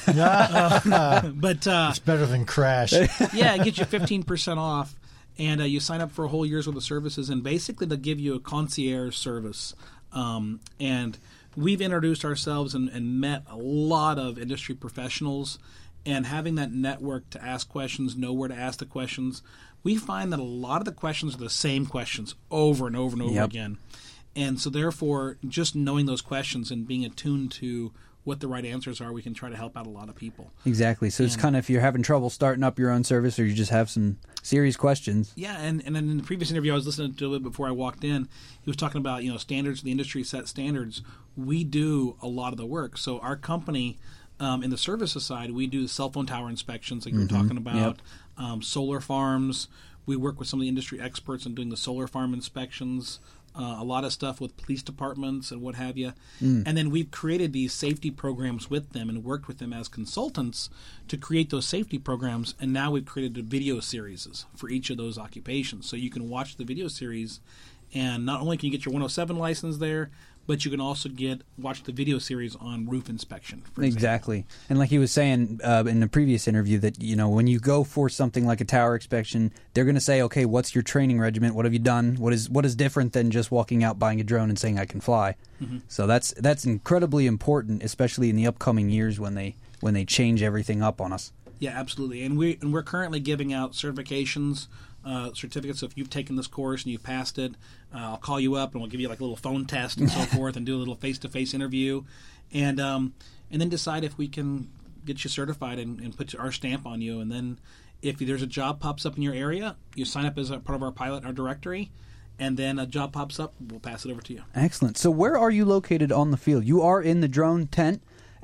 J: uh, but uh,
A: It's better than Crash.
J: yeah, it gets you fifteen percent off. And uh, you sign up for a whole year's worth of services. And basically, they'll give you a concierge service. Um, and we've introduced ourselves and, and met a lot of industry professionals. And having that network to ask questions, know where to ask the questions, we find that a lot of the questions are the same questions over and over and over
I: Yep.
J: again. And so therefore, just knowing those questions and being attuned to what the right answers are, we can try to help out a lot of people.
I: Exactly. So it's
J: And-
I: kind of if you're having trouble starting up your own service, or you just have some serious questions.
J: Yeah, and, and in the previous interview I was listening to it before I walked in, he was talking about, you know, standards, the industry set standards. We do a lot of the work. So our company, um, in the services side, we do cell phone tower inspections like you were
I: Mhm.
J: talking about,
I: Yep.
J: um, solar farms. We work with some of the industry experts in doing the solar farm inspections, uh, a lot of stuff with police departments and what have you.
I: Mm.
J: And then we've created these safety programs with them and worked with them as consultants to create those safety programs. And now we've created a video series for each of those occupations. So you can watch the video series, and not only can you get your one oh seven license there, but you can also get watch the video series on roof inspection. For example.
I: Exactly. And like he was saying uh, in the previous interview that, you know, when you go for something like a tower inspection, they're going to say, okay, what's your training regiment? What have you done? What is what is different than just walking out, buying a drone and saying I can fly?
J: Mhm.
I: So that's that's incredibly important, especially in the upcoming years when they when they change everything up on us.
J: Yeah, absolutely. And we and we're currently giving out certifications, uh, certificates. So if you've taken this course and you passed it, uh, I'll call you up and we'll give you like a little phone test and so forth, and do a little face-to-face interview, and um, and then decide if we can get you certified and, and put our stamp on you. And then if there's a job pops up in your area, you sign up as a part of our pilot, our directory, and then a job pops up, we'll pass it over to you.
I: Excellent. So where are you located on the field? You are in the drone tent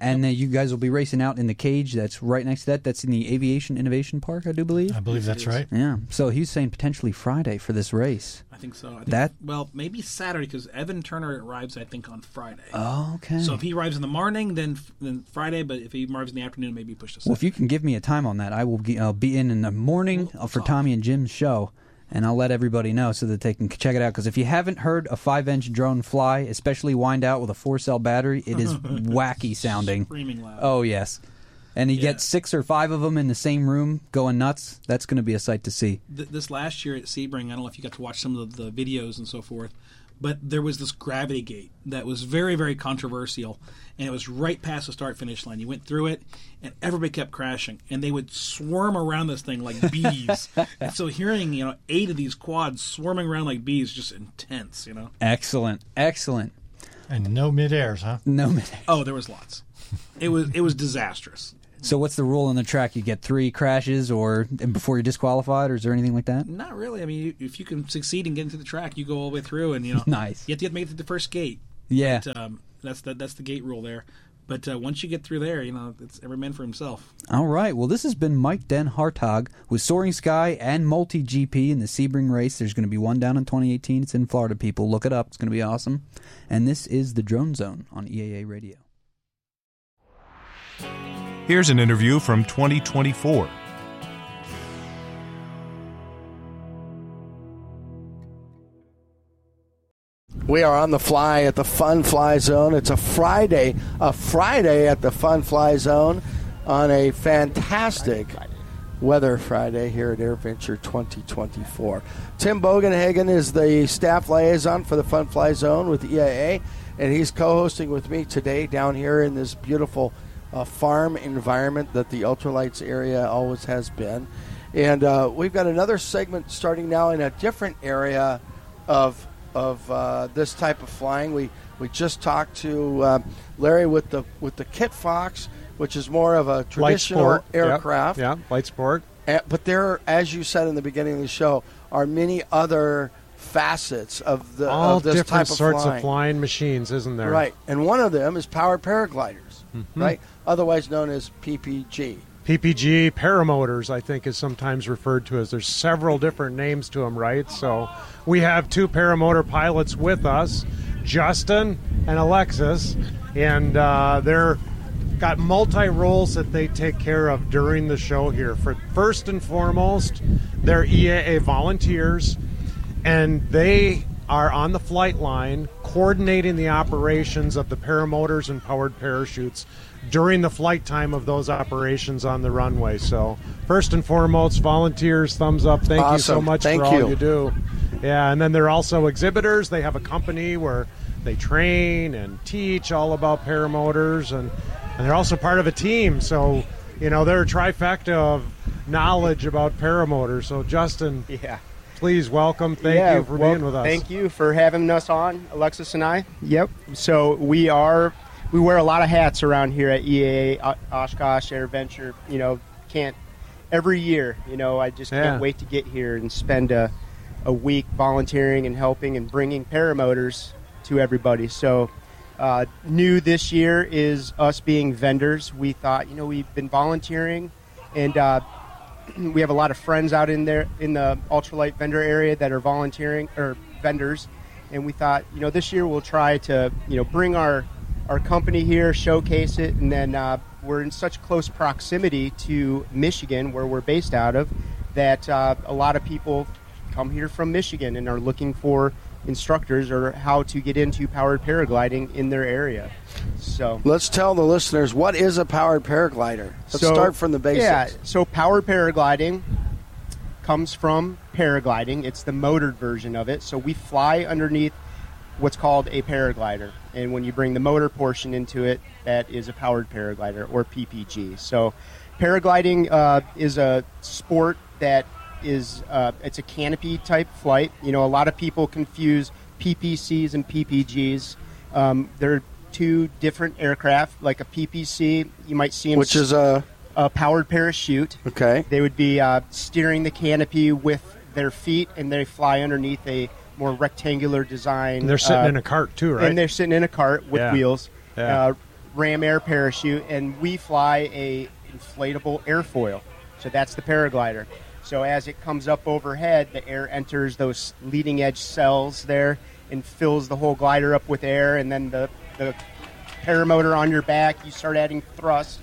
I: And uh, you guys will be racing out in the cage that's right next to that. That's in the Aviation Innovation Park, I do believe.
A: I believe that's right.
I: Yeah. So he's saying potentially Friday for this race.
J: I think so. I think,
I: That-
J: well, maybe Saturday because Evan Turner arrives, I think, on Friday.
I: Oh, okay.
J: So if he arrives in the morning, then then Friday. But if he arrives in the afternoon, maybe push to Saturday.
I: Well, if you can give me a time on that, I will ge- I'll be in in the morning uh, for Tommy and Jim's show, and I'll let everybody know so that they can check it out. Because if you haven't heard a five-inch drone fly, especially wind out with a four-cell battery, it is wacky sounding.
J: Screaming loud.
I: Oh, yes. And you
J: Yeah.
I: get six or five of them in the same room going nuts. That's going to be a sight to see.
J: Th- this last year at Sebring, I don't know if you got to watch some of the, the videos and so forth, but there was this gravity gate that was very, very controversial, and it was right past the start-finish line. You went through it, and everybody kept crashing, and they would swarm around this thing like bees. And so hearing, you know, eight of these quads swarming around like bees is just intense, you know?
I: Excellent. Excellent.
A: And no mid-airs, huh?
I: No minute.
J: Oh, there was lots. It was it was disastrous.
I: So what's the rule on the track? You get three crashes or and before you're disqualified, or is there anything like that?
J: Not really. I mean, you, if you can succeed in getting to the track, you go all the way through, and you know,
I: Nice.
J: You have to get make it to the first gate.
I: Yeah.
J: But, um, that's the that's the gate rule there. But uh, once you get through there, you know, it's every man for himself.
I: All right. Well, this has been Mike Den Hartog with Soaring Sky and Multi G P in the Sebring race. There's going to be one down in twenty eighteen. It's in Florida, people. Look it up. It's going to be awesome. And this is the Drone Zone on E A A Radio.
C: Here's an interview from twenty twenty-four.
D: We are on the fly at the Fun Fly Zone. It's a Friday, a Friday at the Fun Fly Zone on a fantastic weather Friday here at AirVenture twenty twenty-four. Tim Bogenhagen is the staff liaison for the Fun Fly Zone with E A A, and he's co-hosting with me today down here in this beautiful uh, farm environment that the Ultralights area always has been. And uh, we've got another segment starting now in a different area of of uh, this type of flying. We we just talked to uh, Larry with the with the Kit Fox, which is more of a
E: Light
D: traditional
E: sport.
D: aircraft.
E: Yeah, yeah, light sport.
D: Uh, but there, as you said in the beginning of the show, are many other facets of the
E: All
D: of this
E: different
D: type of
E: sorts
D: flying.
E: of flying machines, isn't there?
D: Right, and one of them is powered paragliders,
E: Mhm.
D: right? Otherwise known as P P G.
E: P P G paramotors, I think, is sometimes referred to as. There's several different names to them, right? So we have two paramotor pilots with us, Justin and Alexis, and uh, they're got multi roles that they take care of during the show here. For first and foremost, they're E A A volunteers, and they are on the flight line coordinating the operations of the paramotors and powered parachutes during the flight time of those operations on the runway. So first and foremost, volunteers, thumbs up. Thank you so
D: Awesome.
E: much
D: Thank
E: for all
D: you.
E: you do. Yeah, and then they're also exhibitors. They have a company where they train and teach all about paramotors, and, and they're also part of a team. So, you know, they're a trifecta of knowledge about paramotors. So, Justin,
K: yeah.
E: please welcome. Thank
K: yeah,
E: you for
K: well,
E: being with us.
K: Thank you for having us on, Alexis and I. Yep. So we are, we wear a lot of hats around here at E A A, Oshkosh, AirVenture. You know, can't, every year, you know, I just
E: Yeah.
K: can't wait to get here and spend a, a week volunteering and helping and bringing paramotors to everybody. So uh, new this year is us being vendors. We thought, you know, we've been volunteering, and uh, we have a lot of friends out in there in the ultralight vendor area that are volunteering or vendors, and we thought, you know, this year we'll try to, you know, bring our our company here, showcase it, and then uh, we're in such close proximity to Michigan, where we're based out of, that uh, a lot of people come here from Michigan and are looking for instructors or how to get into powered paragliding in their area. So
D: Let's tell the listeners, what is a powered paraglider? Let's
K: So,
D: start from the basics.
K: Yeah, so powered paragliding comes from paragliding. It's the motored version of it. So we fly underneath what's called a paraglider. And when you bring the motor portion into it, that is a powered paraglider, or P P G. So paragliding uh, is a sport that is, uh, it's a canopy type flight. You know, a lot of people confuse P P Cs and P P Gs. Um, they're two different aircraft. Like a P P C, you might see them,
D: Which is a
K: a powered parachute.
D: Okay.
K: They would be uh, steering the canopy with their feet, and they fly underneath a more rectangular design.
E: And they're sitting
K: uh,
E: in a cart too, right?
K: And they're sitting in a cart with
E: Yeah.
K: wheels.
E: Yeah.
K: Uh, ram air parachute, and we fly a inflatable airfoil. So that's the paraglider. So as it comes up overhead, the air enters those leading edge cells there and fills the whole glider up with air, and then the, the paramotor on your back, you start adding thrust.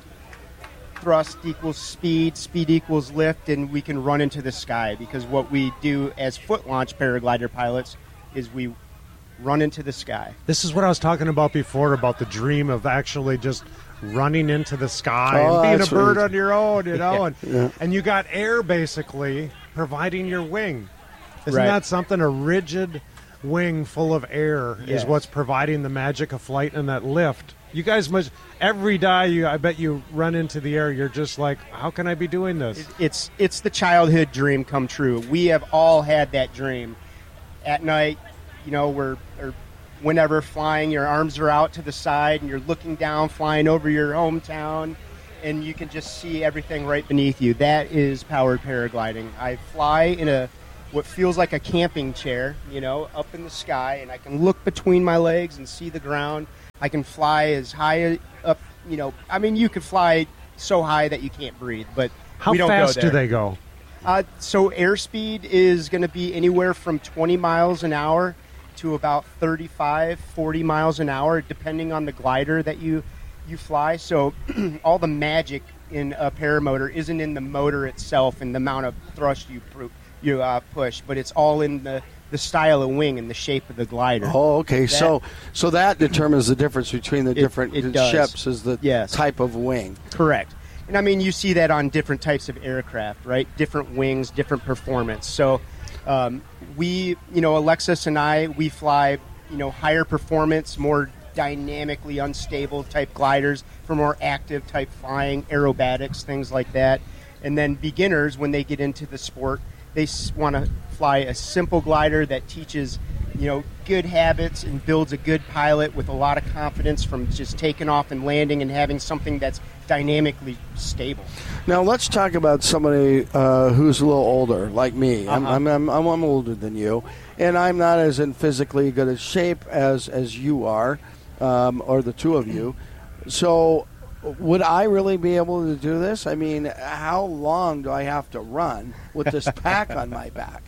K: Thrust equals speed, speed equals lift, and we can run into the sky, because what we do as foot launch paraglider pilots is we run into the sky.
E: This is what I was talking about before, about the dream of actually just running into the sky
D: Oh,
E: and being a
D: that's
E: bird
D: right.
E: on your own, you know,
K: Yeah.
E: and,
D: Yeah.
E: and you got air basically providing your wing. Isn't
K: Right.
E: that something? A rigid wing full of air
K: Yes.
E: is what's providing the magic of flight and that lift. You guys must, every day you, I bet you run into the air, you're just like, how can I be doing this?
K: It's it's the childhood dream come true. We have all had that dream. At night, you know, we're or whenever flying, your arms are out to the side and you're looking down, flying over your hometown, and you can just see everything right beneath you. That is powered paragliding. I fly in a what feels like a camping chair, you know, up in the sky, and I can look between my legs and see the ground. I can fly as high up, you know, I mean, you could fly so high that you can't breathe, but
E: How
K: we don't
E: fast
K: go
E: do
K: there.
E: they go?
K: Uh, so airspeed is going to be anywhere from twenty miles an hour to about thirty-five, forty miles an hour, depending on the glider that you, you fly. So all the magic in a paramotor isn't in the motor itself and the amount of thrust you pr- you uh, push, but it's all in the, the style of wing and the shape of the glider.
D: Oh, okay.
K: That-
D: so so that determines the difference between the
K: It-
D: different
K: it does.
D: ships is the
K: Yes.
D: type of wing.
K: Correct. And I mean, you see that on different types of aircraft, right? Different wings, different performance. So um, we, you know, Alexis and I, we fly, you know, higher performance, more dynamically unstable type gliders for more active type flying, aerobatics, things like that. And then beginners, when they get into the sport, they want to fly a simple glider that teaches, you know, good habits and builds a good pilot with a lot of confidence from just taking off and landing and having something that's dynamically stable.
D: Now let's talk about somebody uh, who's a little older, like me. I'm,
K: Uh-huh.
D: I'm, I'm, I'm I'm older than you, and I'm not as in physically good a shape as as you are, um, or the two of you. So, would I really be able to do this? I mean, how long do I have to run with this pack on my back?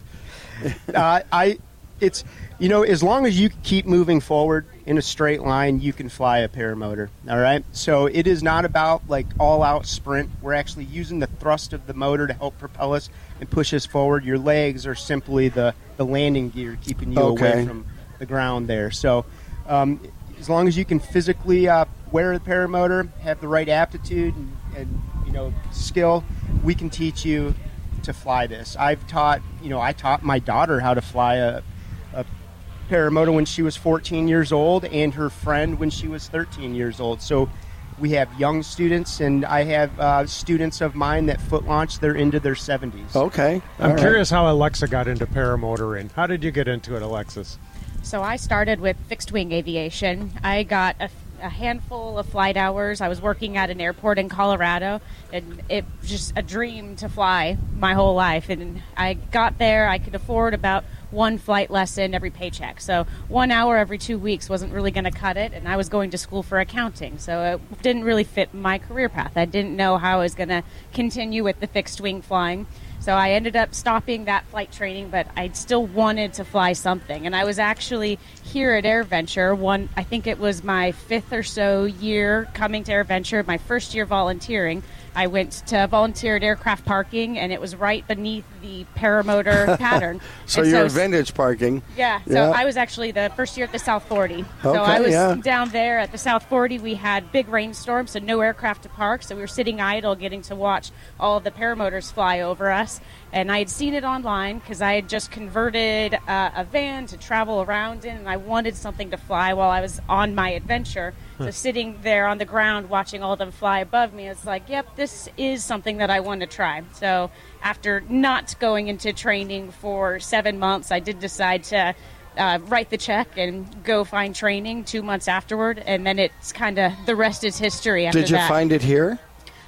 K: uh, I, it's, you know, as long as you keep moving forward in a straight line, you can fly a paramotor. All right. So it is not about like all out sprint. We're actually using the thrust of the motor to help propel us and push us forward. Your legs are simply the, the landing gear keeping you
D: Okay.
K: away from the ground there. So um, as long as you can physically uh, wear the paramotor, have the right aptitude and, and you know skill, we can teach you to fly this. I've taught, you know, I taught my daughter how to fly a, a paramotor when she was fourteen years old, and her friend when she was thirteen years old. So we have young students, and I have uh, students of mine that foot launch. They're into their seventies.
D: Okay.
E: I'm
D: All right.
E: curious how Alexa got into paramotoring. How did you get into it, Alexis?
L: So I started with fixed wing aviation. I got a, a handful of flight hours. I was working at an airport in Colorado, and it was just a dream to fly my whole life. And I got there, I could afford about one flight lesson every paycheck. So one hour every two weeks wasn't really going to cut it, and I was going to school for accounting. So it didn't really fit my career path. I didn't know how I was going to continue with the fixed wing flying. So I ended up stopping that flight training, but I still wanted to fly something. And I was actually here at AirVenture, one, I think it was my fifth or so year coming to AirVenture, my first year volunteering. I went to volunteer at aircraft parking, and it was right beneath the paramotor pattern.
D: So
L: And
D: you're vintage parking.
L: Yeah, so
D: Yeah.
L: I was actually the first year at the South forty. So
D: Okay,
L: I was
D: yeah.
L: down there at the South forty. We had big rainstorms, so no aircraft to park. So we were sitting idle, getting to watch all of the paramotors fly over us. And I had seen it online because I had just converted uh, a van to travel around in, and I wanted something to fly while I was on my adventure. So sitting there on the ground watching all of them fly above me, it's like, yep, this is something that I want to try. So after not going into training for seven months, I did decide to uh, write the check and go find training two months afterward. And then it's kind of, the rest is history after
D: Did you
L: that.
D: find it here?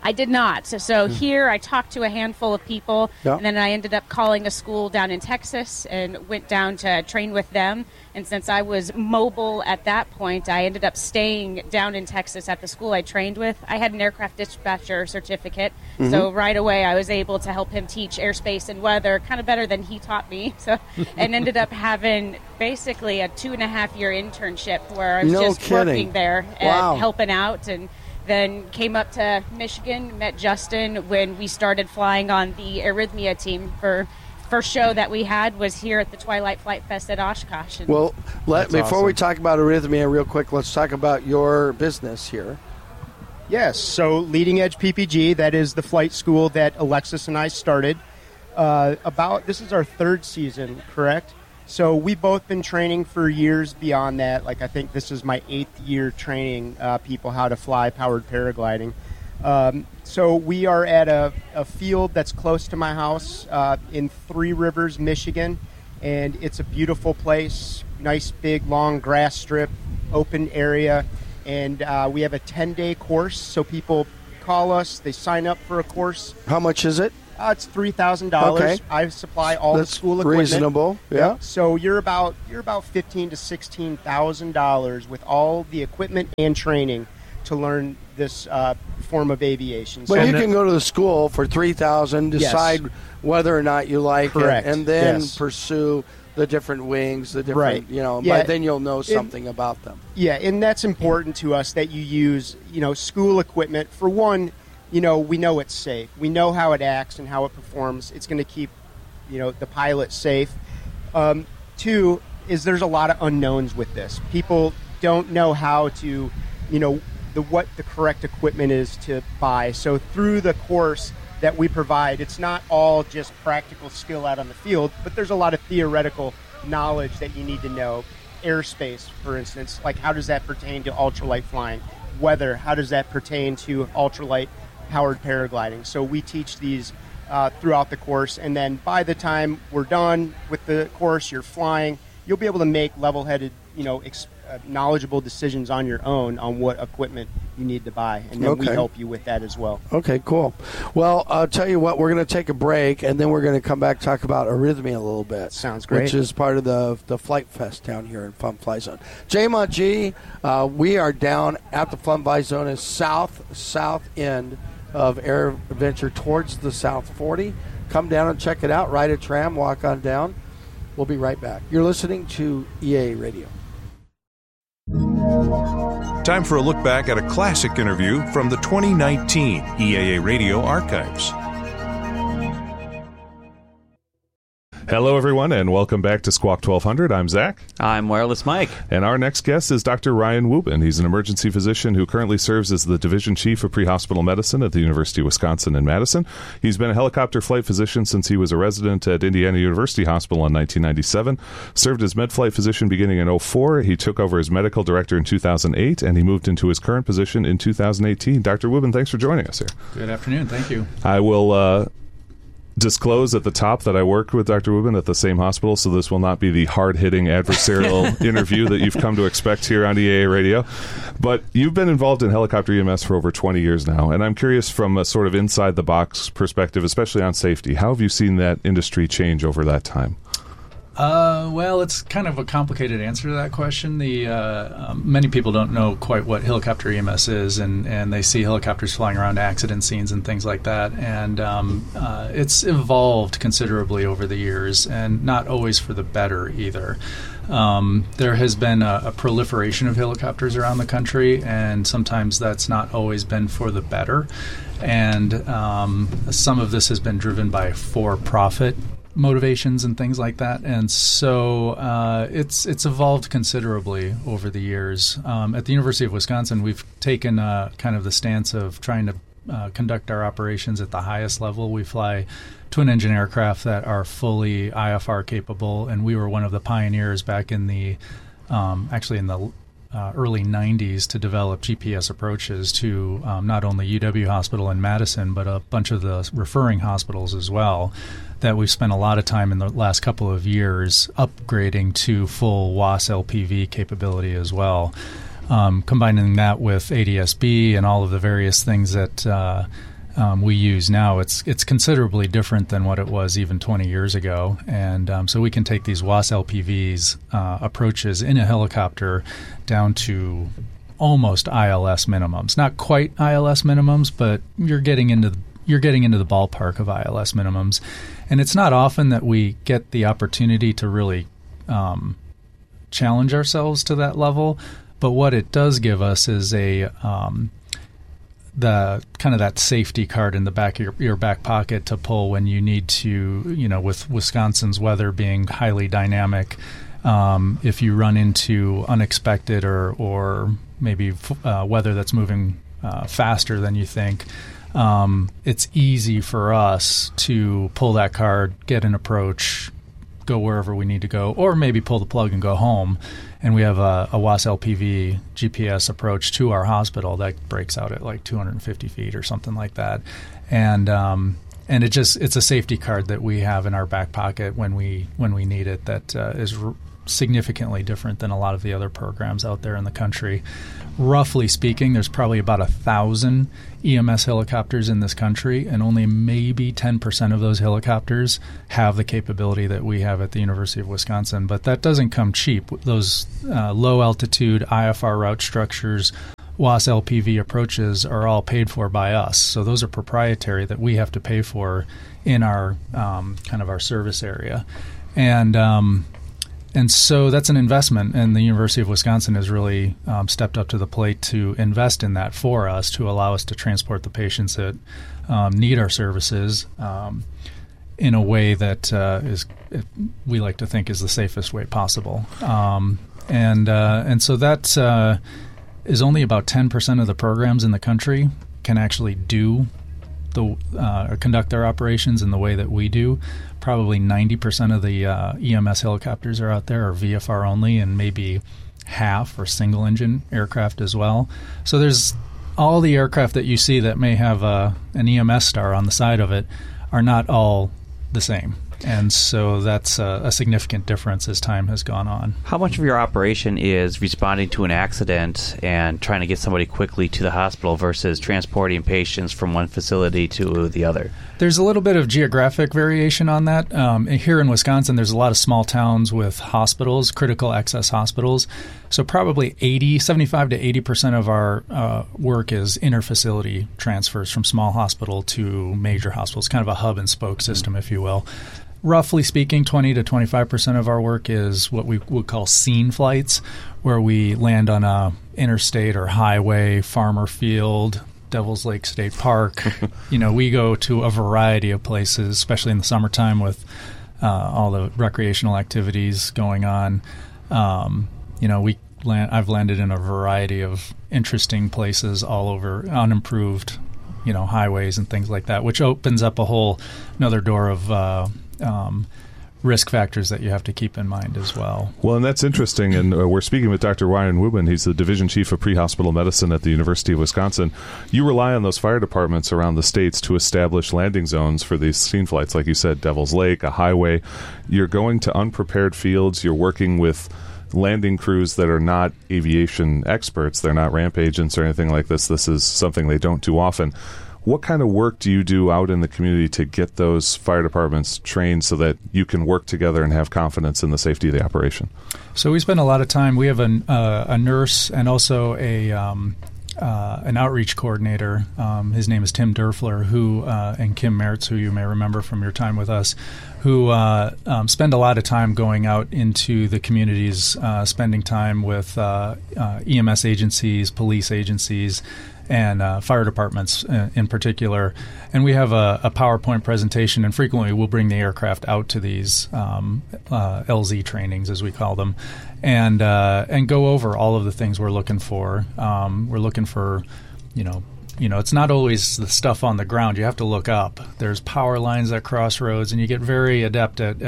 L: I did not. So, so here I talked to a handful of people,
D: Yeah.
L: and then I ended up calling a school down in Texas and went down to train with them. And since I was mobile at that point, I ended up staying down in Texas at the school I trained with. I had an aircraft dispatcher certificate,
M: Mhm.
L: so right away I was able to help him teach airspace and weather kind of better than he taught me. So, and ended up having basically a two and a half year internship where I was
D: No
L: just
D: kidding.
L: working there and
D: Wow.
L: helping out, and then came up to Michigan, met Justin when we started flying on the Arrhythmia team. For first show that we had was here at the Twilight Flight Fest at Oshkosh. And
D: Well, let,
K: That's
D: before we
K: awesome.
D: talk about Arrhythmia real quick, let's talk about your business here.
K: Yes, so Leading Edge P P G, that is the flight school that Alexis and I started. Uh, about this is our third season, correct? So we've both been training for years beyond that. Like I think this is my eighth year training uh, people how to fly powered paragliding. Um, so we are at a, a field that's close to my house uh, in Three Rivers, Michigan, and it's a beautiful place. Nice big long grass strip, open area, and uh, we have a ten-day course. So people call us, they sign up for a course.
D: How much is it?
K: Uh, it's three thousand dollars.
D: Okay.
K: I supply all
D: That's
K: the school equipment.
D: reasonable, yeah.
K: So you're about you're about fifteen to sixteen thousand dollars with all the equipment and training to learn this uh, form of aviation.
D: But
K: So
D: you can go to the school for three thousand dollars,
K: Yes.
D: decide whether or not you like
K: Correct.
D: it, and then
K: Yes.
D: pursue the different wings, the different,
K: Right.
D: you know,
K: Yeah.
D: by then you'll know
K: And-
D: something about them.
K: Yeah, and that's important to us that you use, you know, school equipment. For one, you know, we know it's safe. We know how it acts and how it performs. It's going to keep, you know, the pilot safe. Um, two is there's a lot of unknowns with this. People don't know how to, you know, the what the correct equipment is to buy. So through the course that we provide, it's not all just practical skill out on the field, but there's a lot of theoretical knowledge that you need to know. Airspace, for instance, like how does that pertain to ultralight flying? Weather, how does that pertain to ultralight powered paragliding? So we teach these uh, throughout the course, and then by the time we're done with the course, you're flying, you'll be able to make level-headed, you know, ex- uh, knowledgeable decisions on your own on what equipment you need to buy, and then we
D: Okay.
K: help you with that as well.
D: Okay, cool. Well, I'll tell you what, we're going to take a break, and then we're going to come back and talk about Arrhythmia a little bit.
K: Sounds great.
D: Which is part of the the Flight Fest down here in Fun Fly Zone. J-Mont G, uh, we are down at the Fun Fly Zone is south, south end of Air Adventure towards the South forty. Come down and check it out. Ride a tram, walk on down. We'll be right back. You're listening to E A A Radio.
C: Time for a look back at a classic interview from the twenty nineteen E A A Radio archives.
N: Hello, everyone, and welcome back to Squawk twelve hundred. I'm Zach.
O: I'm Wireless Mike.
N: And our next guest is Doctor Ryan Wubin. He's an emergency physician who currently serves as the Division Chief of Pre-Hospital Medicine at the University of Wisconsin in Madison. He's been a helicopter flight physician since he was a resident at Indiana University Hospital in nineteen ninety-seven, served as med flight physician beginning in oh four. He took over as medical director in two thousand eight, and he moved into his current position in two thousand eighteen. Doctor Wubin, thanks for joining us here.
P: Good afternoon. Thank you.
N: I will uh, disclose at the top that I worked with Doctor Wubin at the same hospital, so this will not be the hard-hitting adversarial interview that you've come to expect here on E A A Radio. But you've been involved in helicopter E M S for over twenty years now, and I'm curious from a sort of inside-the-box perspective, especially on safety, how have you seen that industry change over that time?
P: Uh, well, it's kind of a complicated answer to that question. The uh, um, many people don't know quite what helicopter E M S is, and, and they see helicopters flying around accident scenes and things like that. And um, uh, it's evolved considerably over the years, and not always for the better either. Um, there has been a, a proliferation of helicopters around the country, and sometimes that's not always been for the better. And um, some of this has been driven by for-profit motivations and things like that, and so uh, it's it's evolved considerably over the years. Um, at the University of Wisconsin, we've taken uh, kind of the stance of trying to uh, conduct our operations at the highest level. We fly twin-engine aircraft that are fully I F R capable, and we were one of the pioneers back in the um, actually in the Uh, early nineties to develop G P S approaches to um, not only U W Hospital in Madison, but a bunch of the referring hospitals as well, that we've spent a lot of time in the last couple of years upgrading to full W A S L P V capability as well. Um, combining that with A D S B and all of the various things that uh, um, we use now, it's it's considerably different than what it was even twenty years ago. And um, so we can take these W A S L P Vs uh, approaches in a helicopter down to almost I L S minimums. Not quite I L S minimums, but you're getting into the, you're getting into the ballpark of I L S minimums. And it's not often that we get the opportunity to really um, challenge ourselves to that level. But what it does give us is a um, the kind of that safety card in the back of your, your back pocket to pull when you need to, you know, with Wisconsin's weather being highly dynamic. Um, if you run into unexpected or, or maybe uh, weather that's moving uh, faster than you think, um, it's easy for us to pull that card, get an approach, go wherever we need to go, or maybe pull the plug and go home. And we have a, a W A S L P V G P S approach to our hospital that breaks out at like two hundred fifty feet or something like that. And um, and it just it's a safety card that we have in our back pocket when we when we need it that uh, is r- significantly different than a lot of the other programs out there in the country. Roughly speaking, there's probably about a thousand E M S helicopters in this country, and only maybe ten percent of those helicopters have the capability that we have at the University of Wisconsin. But that doesn't come cheap. Those uh, low-altitude I F R route structures, W A S L P V approaches are all paid for by us. So those are proprietary that we have to pay for in our um, kind of our service area. And um, And so that's an investment, and the University of Wisconsin has really um, stepped up to the plate to invest in that for us, to allow us to transport the patients that um, need our services um, in a way that uh, is, we like to think, is the safest way possible. Um, and uh, and so that uh, is only about ten percent of the programs in the country can actually do the uh, or conduct their operations in the way that we do. Probably ninety percent of the uh, E M S helicopters are out there are V F R only, and maybe half are single-engine aircraft as well. So there's all the aircraft that you see that may have uh, an E M S star on the side of it are not all the same. And so that's a, a significant difference as time has gone on.
M: How much of your operation is responding to an accident and trying to get somebody quickly to the hospital versus transporting patients from one facility to the other?
P: There's a little bit of geographic variation on that. Um, here in Wisconsin, there's a lot of small towns with hospitals, critical access hospitals. So probably eighty, seventy-five to eighty percent of our uh, work is interfacility transfers from small hospital to major hospitals, kind of a hub and spoke system, mm-hmm. if you will. Roughly speaking, twenty to twenty-five percent of our work is what we would call scene flights, where we land on a interstate or highway, farmer field, Devil's Lake State Park. You know, we go to a variety of places, especially in the summertime with uh, all the recreational activities going on. Um, you know, we land, I've landed in a variety of interesting places all over unimproved, you know, highways and things like that, which opens up a whole another door of uh, um, risk factors that you have to keep in mind as well.
N: Well, and that's interesting, and uh, we're speaking with Doctor Ryan Wubin. He's the Division Chief of Pre-Hospital Medicine at the University of Wisconsin. You rely on those fire departments around the states to establish landing zones for these scene flights, like you said, Devil's Lake, a highway. You're going to unprepared fields. You're working with landing crews that are not aviation experts. They're not ramp agents or anything like this. This is something they don't do often. What kind of work do you do out in the community to get those fire departments trained so that you can work together and have confidence in the safety of the operation?
P: So we spend a lot of time. We have a, uh, a nurse and also a um, uh, an outreach coordinator. Um, his name is Tim Derfler, who uh, and Kim Mertz, who you may remember from your time with us, who uh, um, spend a lot of time going out into the communities, uh, spending time with uh, uh, E M S agencies, police agencies, and uh, fire departments uh, in particular. And we have a, a PowerPoint presentation, and frequently we'll bring the aircraft out to these um, uh, L Z trainings, as we call them, and uh, and go over all of the things we're looking for. Um, we're looking for, you know, you know, it's not always the stuff on the ground. You have to look up. There's power lines that cross roads, and you get very adept at, at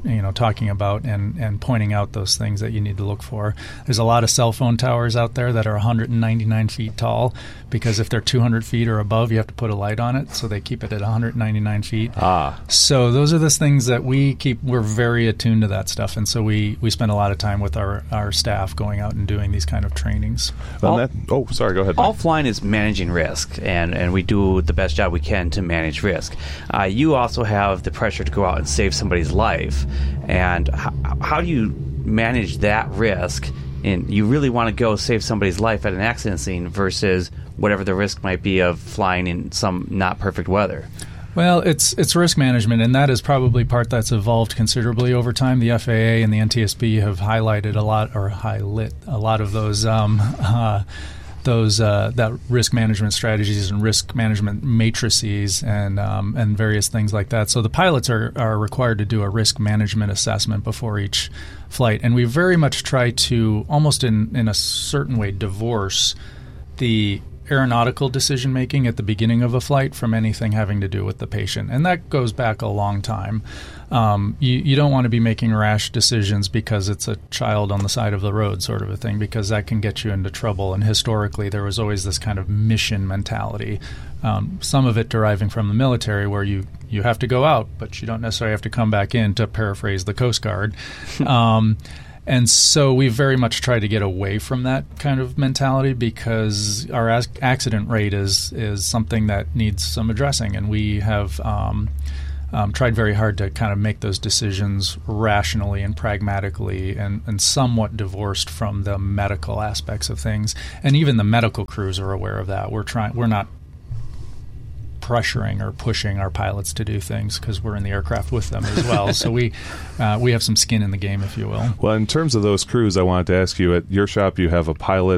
P: you know talking about and, and pointing out those things that you need to look for. There's a lot of cell phone towers out there that are one hundred ninety-nine feet tall, because if they're two hundred feet or above, you have to put a light on it, so they keep it at one hundred ninety-nine feet.
N: Ah.
P: So those are the things that we keep. We're very attuned to that stuff, and so we, we spend a lot of time with our, our staff going out and doing these kind of trainings.
N: Well, that, oh, sorry, go ahead.
M: All flying is managing risk, and, and we do the best job we can to manage risk. Uh, you also have the pressure to go out and save somebody's life, and how, how do you manage that risk? And you really want to go save somebody's life at an accident scene versus whatever the risk might be of flying in some not perfect weather.
P: Well, it's it's risk management, and that is probably part that's evolved considerably over time. The F A A and the N T S B have highlighted a lot, or highlit a lot of those um, uh, those uh, that risk management strategies and risk management matrices and um, and various things like that. So the pilots are are required to do a risk management assessment before each flight, and we very much try to almost in in a certain way divorce the aeronautical decision making at the beginning of a flight from anything having to do with the patient, and that goes back a long time. Um, you, you don't want to be making rash decisions because it's a child on the side of the road, sort of a thing, because that can get you into trouble. And historically, there was always this kind of mission mentality. Um, some of it deriving from the military, where you you have to go out, but you don't necessarily have to come back in, to paraphrase the Coast Guard. um, And so we very much try to get away from that kind of mentality, because our ac- accident rate is is something that needs some addressing, and we have um, um, tried very hard to kind of make those decisions rationally and pragmatically, and, and somewhat divorced from the medical aspects of things. And even the medical crews are aware of that. We're trying. We're not pressuring or pushing our pilots to do things, because we're in the aircraft with them as well. So we uh, we have some skin in the game, if you will.
N: Well, in terms of those crews, I wanted to ask you, at your shop you have a pilot